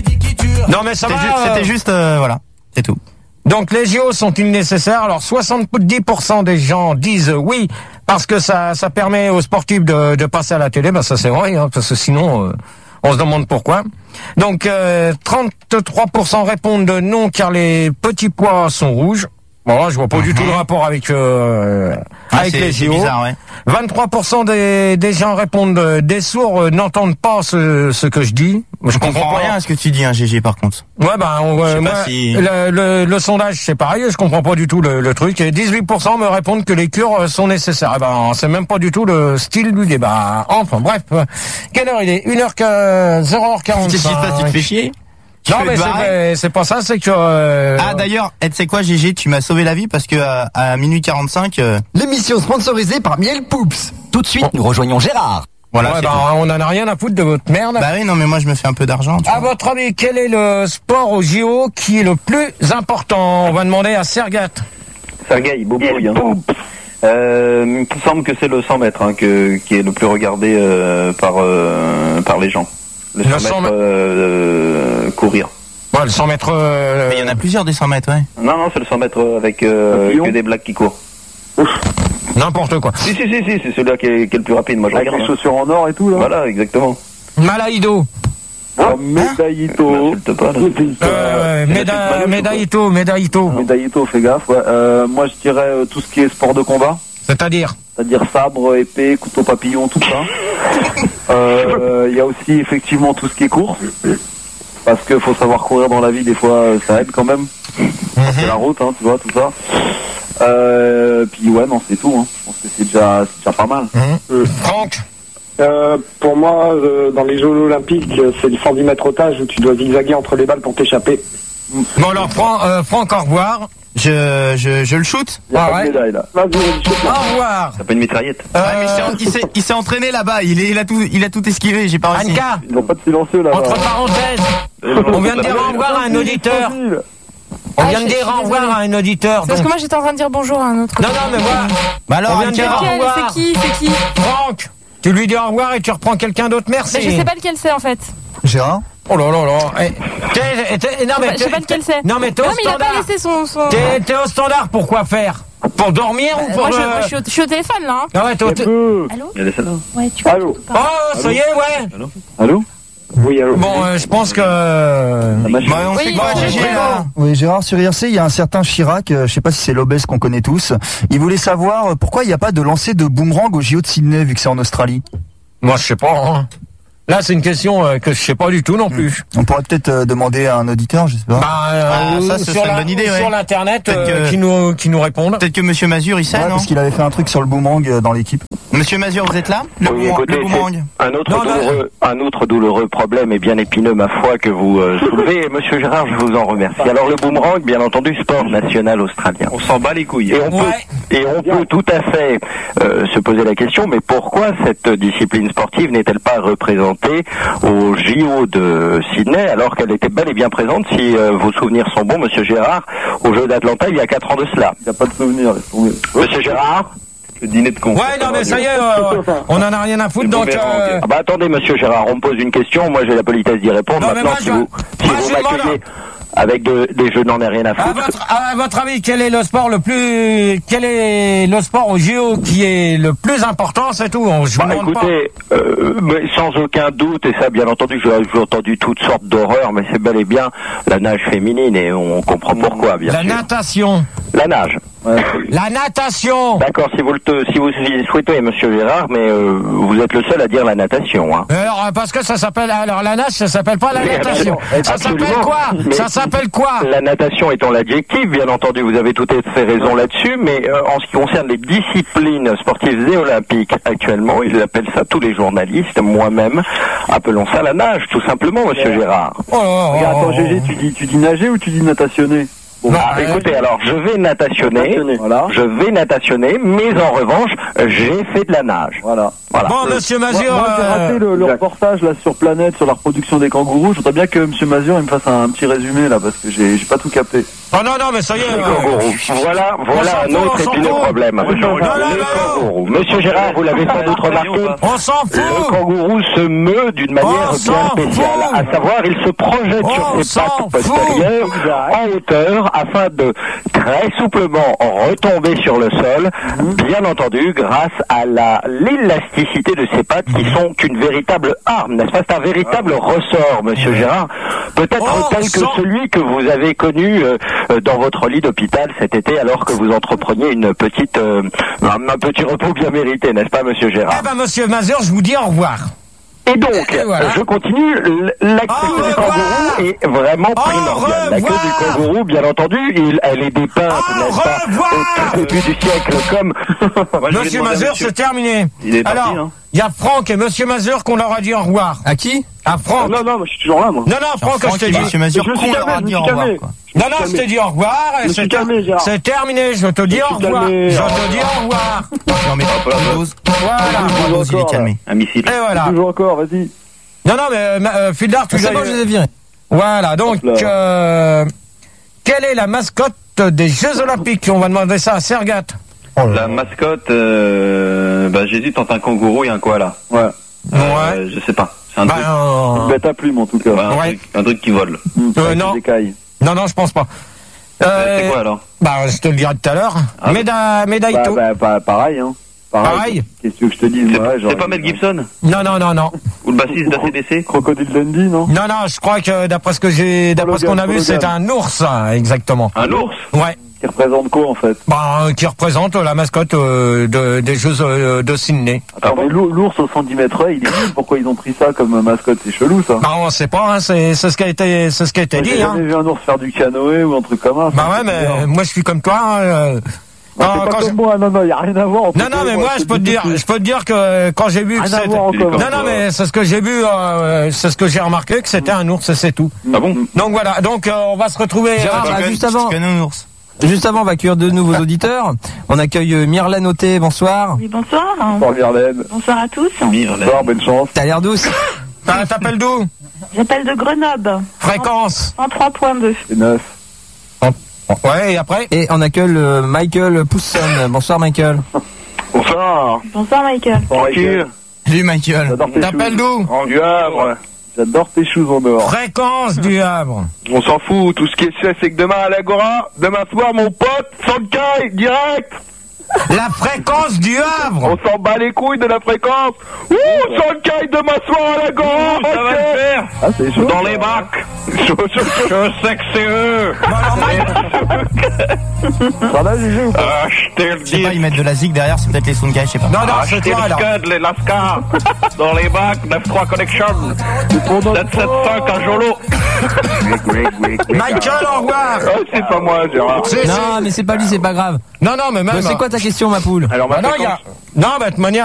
Non mais ça va. C'était juste, juste euh, voilà, c'est tout. Donc les J O sont-ils nécessaires? Alors soixante-dix pour cent des gens disent oui parce que ça ça permet aux sportifs de, de passer à la télé. Ben ça c'est vrai, hein, parce que sinon euh, on se demande pourquoi. Donc euh, trente-trois pour cent répondent non car les petits pois sont rouges. Bon, là, je vois pas uh-huh. du tout le rapport avec euh, ah, avec les J O. Bizarre, ouais. vingt-trois pour cent des, des gens répondent euh, des sourds euh, n'entendent pas ce, ce que je dis. Je, je comprends, comprends rien à ce que tu dis, hein, G G, par contre. Ouais, bah, on, euh, moi, si... le, le, le sondage, c'est pareil, je comprends pas du tout le, le truc. Et dix-huit pour cent me répondent que les cures sont nécessaires. Eh ben, c'est même pas du tout le style du débat. Enfin, bref. Quelle heure il est? une heure quarante-cinq. Qu'est-ce qui se passe? Tu te fais chier? Tu non mais c'est, c'est pas ça, c'est que... Euh... Ah d'ailleurs, tu sais quoi G G, tu m'as sauvé la vie parce que à, à minuit quarante-cinq... Euh... L'émission sponsorisée par Miel Poups. Tout de suite, nous rejoignons Gérard. Voilà, ouais, bah, on en a rien à foutre de votre merde. Bah oui, non mais moi je me fais un peu d'argent. À vois. Votre avis, quel est le sport au J O qui est le plus important? On va demander à Sergat. Sergueï, Bobouille. Hein. Euh, il me semble que c'est le cent mètres hein, que, qui est le plus regardé euh, par, euh, par les gens. Le cent mètres euh, euh, courir. Ouais, le cent mètres... Euh... Mais il y en a plusieurs des cent mètres, ouais. Non, non, c'est le cent mètres avec euh, que des blagues qui courent. Ouf. N'importe quoi. Si, si, si, si c'est celui-là qui est, qui est le plus rapide, moi je avec regarde. les chaussures en or et tout, là. Voilà, exactement. Malaïdo. Ah, Médaillito. Euh, Méda, Médaillito, Médaillito. Médaillito, fais gaffe, ouais. Euh, moi je dirais euh, tout ce qui est sport de combat. C'est-à-dire? c'est-à-dire sabre, épée, couteau papillon, tout ça. Il euh, y a aussi effectivement tout ce qui est course, parce qu'il faut savoir courir dans la vie, des fois ça aide quand même. C'est la route, hein, tu vois, tout ça. Euh, puis ouais, non, c'est tout. Hein. Je pense que c'est déjà, c'est déjà pas mal. Mmh. Franck euh, Pour moi, euh, dans les Jeux Olympiques, c'est le cent dix mètres otage où tu dois zigzaguer entre les balles pour t'échapper. Bon alors, Franck, euh, Franck, au revoir. Je, je, je le shoot. Ah ouais. Médaille, là. Au revoir. T'as pas une mitraillette. Euh... Ouais, mais il s'est, il s'est entraîné là-bas. Il, est, il a tout, il a tout esquivé. J'ai pas réussi. Anka, ils n'ont pas de silencieux là. Entre parenthèses, on vient de dire au revoir à un auditeur. On vient de dire au revoir à un auditeur. Parce que moi j'étais en train de dire bonjour à un autre. Non, non, mais moi. Bah alors, on vient de dire au revoir. C'est qui, c'est qui Franck, tu lui dis au revoir et tu reprends quelqu'un d'autre. Merci. Mais je sais pas lequel c'est en fait. Gérard. Oh là là là. Eh, t'es, t'es, non, mais je sais pas lequel c'est. Non, mais t'es non, au mais standard. Il a pas laissé son. son... T'es, t'es au standard pour quoi faire? Pour dormir euh, ou pour. Moi, le... je, moi je, suis au, je suis au téléphone là. Hein. Ah ouais, t'es au téléphone. Allô? Il y a des salles. Ouais, tu peux. Allô? Oh, ça y est, ouais. Allô? Allô? Oui, allô. Bon, euh, je pense que. Bah, on oui, sait quoi, bon, Gégé, là? Oui, Gérard, sur I R C, il y a un certain Chirac, euh, je sais pas si c'est l'obèse qu'on connaît tous. Il voulait savoir euh, pourquoi il n'y a pas de lancer de boomerang au J O de Sydney, vu que c'est en Australie. Moi, je sais pas. Hein. Là, c'est une question euh, que je sais pas du tout non plus. On pourrait peut-être euh, demander à un auditeur, je sais pas. Bah, euh, ah, ça, ce sur, serait la, une bonne idée, ouais. sur l'internet, euh, que... qui nous qui nous répondent. Peut-être que Monsieur Mazur, il sait, ouais, non? Parce qu'il avait fait un truc sur le boomerang euh, dans l'équipe. Monsieur Mazur, vous êtes là? Le, oui, boom- écoutez, le boomerang. Un autre, non, douloureux, un autre douloureux problème et bien épineux, ma foi, que vous euh, soulevez. Et Monsieur Gérard, je vous en remercie. Alors le boomerang, bien entendu, sport national australien. On s'en bat les couilles. Et on ouais. peut, et on peut tout à fait euh, se poser la question, mais pourquoi cette discipline sportive n'est-elle pas représentée au J O de Sydney, alors qu'elle était bel et bien présente, si euh, vos souvenirs sont bons, Monsieur Gérard, aux Jeux d'Atlanta il y a quatre ans de cela. Il n'y a pas de souvenir. Monsieur Gérard? Le dîner de con. Ouais, non, mais ça y est, euh, on en a rien à foutre, donc. Euh... Ah bah attendez, Monsieur Gérard, on me pose une question, moi j'ai la politesse d'y répondre. Non, maintenant, moi, si je... vous, si moi, vous je m'accueillez avec de, des jeux, n'en ai rien à foutre. À votre, à votre avis, quel est le sport le plus, quel est le sport au J O qui est le plus important, c'est tout. On, je bah, vous demande écoutez, euh, mais sans aucun doute, et ça, bien entendu, j'ai, j'ai entendu toutes sortes d'horreurs, mais c'est bel et bien la nage féminine, et on comprend pourquoi, bien la sûr. La natation. La nage. Ouais. La natation. D'accord, si vous le te, si vous y souhaitez, Monsieur Gérard, mais euh, vous êtes le seul à dire la natation. Hein. Alors, parce que ça s'appelle, alors la nage, ça s'appelle pas la Mais natation. Ça absolument. s'appelle quoi? Mais Ça s'appelle quoi? La natation étant l'adjectif, bien entendu, vous avez tout à fait raison là-dessus, mais euh, en ce qui concerne les disciplines sportives et olympiques actuellement, ils appellent ça tous les journalistes, moi-même, appelons ça la nage, tout simplement, Monsieur ouais. Gérard. Oh, oh, oh, Regarde, attends, oh. Gégé, tu dis, tu dis nager ou tu dis natationner? Bon, bah, ah, écoutez, alors je vais natationner, natationner. Voilà. je vais natationner, mais en revanche, j'ai fait de la nage. Voilà. Voilà. Bon, Monsieur Mazur, moi, moi j'ai raté euh... le, le reportage là sur Planète sur la reproduction des kangourous. Je voudrais bien que Monsieur Mazur il me fasse un, un petit résumé là parce que j'ai, j'ai pas tout capté. Oh non non mais ça y est. Euh... Voilà, voilà un autre épineux problème. Non, non, non, non. Monsieur Gérard, vous l'avez sans doute remarqué. On s'en fout. Le kangourou se meut d'une manière bien spéciale. À savoir, il se projette on sur ses pattes postérieures en hauteur afin de très souplement retomber sur le sol. Bien entendu, grâce à la l'élasticité de ses pattes qui sont qu'une véritable arme, n'est-ce pas? C'est un véritable ressort, Monsieur Gérard. Peut-être oh, tel que sans... celui que vous avez connu euh, dans votre lit d'hôpital cet été, alors que vous entrepreniez une petite, euh, un, un petit repos bien mérité, n'est-ce pas, Monsieur Gérard? Eh ben, Monsieur Mazur, je vous dis au revoir. Et donc, et voilà. je continue, la queue du kangourou est vraiment primordiale. La queue du kangourou, bien entendu, il, elle est dépeinte, n'est-ce pas, au début du siècle, comme... Monsieur Mazur, c'est terminé. Il est parti, alors, hein. Il y a Franck et Monsieur Mazur qu'on leur a dit au revoir. À qui? À Franck. Non, non, moi je suis toujours là, moi. Non, non, Franck, Franck je t'ai dit. Monsieur Mazur, je qu'on leur a dit au revoir, quoi. Non, non, je t'ai dit au revoir. Et c'est, calmé, c'est terminé, je te dis au revoir. Calmé, je alors. te dis au revoir. Non, mais pas la dose. Voilà. La dose, il est calmé. Un missile. Et voilà. Toujours encore, vas-y. Non, non, mais euh, Fildar, tu c'est bon, je les ai virés. Voilà, donc, euh, quelle est la mascotte des Jeux Olympiques? On va demander ça à Sergat. Oh la mascotte, euh, bah, j'hésite entre un kangourou et un koala. Ouais. Euh, ouais. Je sais pas. C'est un bah, truc. Euh... Une bête à plume, en tout cas. Ouais, un, ouais. truc, un truc qui vole. Mmh, euh, non. non, non, je pense pas. Euh, c'est quoi alors? Bah, je te le dirai tout à l'heure. Ah, Méda... Médaillito. Bah, bah, bah, pareil, hein. Pareil. Pareil. Qu'est-ce que je te dis? C'est, ouais, c'est pas Mel Gibson? Non, non, non, non. Ou le bassiste d'A C D C? Crocodile Dundee, non? Non, non, je crois que d'après ce que j'ai, d'après ce qu'on a vu, c'est un ours, hein, exactement. Un ours? Ouais. Qui représente quoi en fait? Bah, qui représente la mascotte euh, de, des Jeux euh, de Sydney. Attends, mais l'ours l'ours au cent dix mètres, il est nul. Pourquoi ils ont pris ça comme mascotte? C'est chelou ça. Bah, on sait pas, hein, c'est c'est ce qui a été, c'est ce qui a été Moi, dit. J'ai Hein. jamais vu un ours faire du canoë ou un truc comme ça. Bah ouais, mais euh, moi je suis comme toi. Hein, euh, Non, quand- c'est pas quand comme je- moi, non, non, y a rien à voir. entre Non, non, toi et mais moi, je peux te dire, je peux te dire que quand j'ai vu que Rien à c'était, voir encore. non, non, mais c'est ce que j'ai vu, euh, c'est ce que j'ai remarqué que c'était un ours, c'est tout. Ah bon? Donc voilà, donc euh, on va se retrouver. Gérard, euh, là, juste avant, Canon ours. juste avant, on va accueillir de nouveaux auditeurs. On accueille euh, Myrlène Auté, bonsoir. Oui, bonsoir. Bonsoir Myrlène. Bonsoir à tous. Bonsoir, bonne chance. T'as l'air douce. T'as- T'appelles d'où? J'appelle de Grenoble. Fréquence. cent trois virgule deux. C'est neuf. Ouais, et après? Et on accueille euh, Michael Pousson. Bonsoir Michael. Bonsoir. Bonsoir, Michael. Tranquille. Salut Michael. J'adore tes T'appelles choses. d'où? Du Havre. J'adore tes choses en dehors. Fréquence du Havre. On s'en fout. Tout ce qui est fait, c'est que demain à l'Agora, demain soir, mon pote, Sankai, direct. La fréquence du Havre. On s'en bat les couilles de la fréquence. Ouh, Sankai, demain soir à l'Agora. Ça va le faire. Ah, c'est chaud. Dans les bacs. Chaud, chaud, chaud. Je sais que c'est eux. Ça va, Gégé ou pas? Ah, je te le Je sais dis. pas, ils mettent de la zig derrière, c'est peut-être les Sunkai, je sais pas. Non, non, c'est Achetez toi, le là. scud, les Lascar. Dans les bacs, neuf trois Connection. sept sept cinq à Jolo. Michael, au revoir. Ah, c'est pas moi, Gérard. C'est- Non, c'est- mais c'est pas lui, c'est pas grave. Non, non, mais même. Bon, c'est quoi ta question, ma poule? Alors, ma Bah non, il y a, fréquence. non, bah, de toute manière,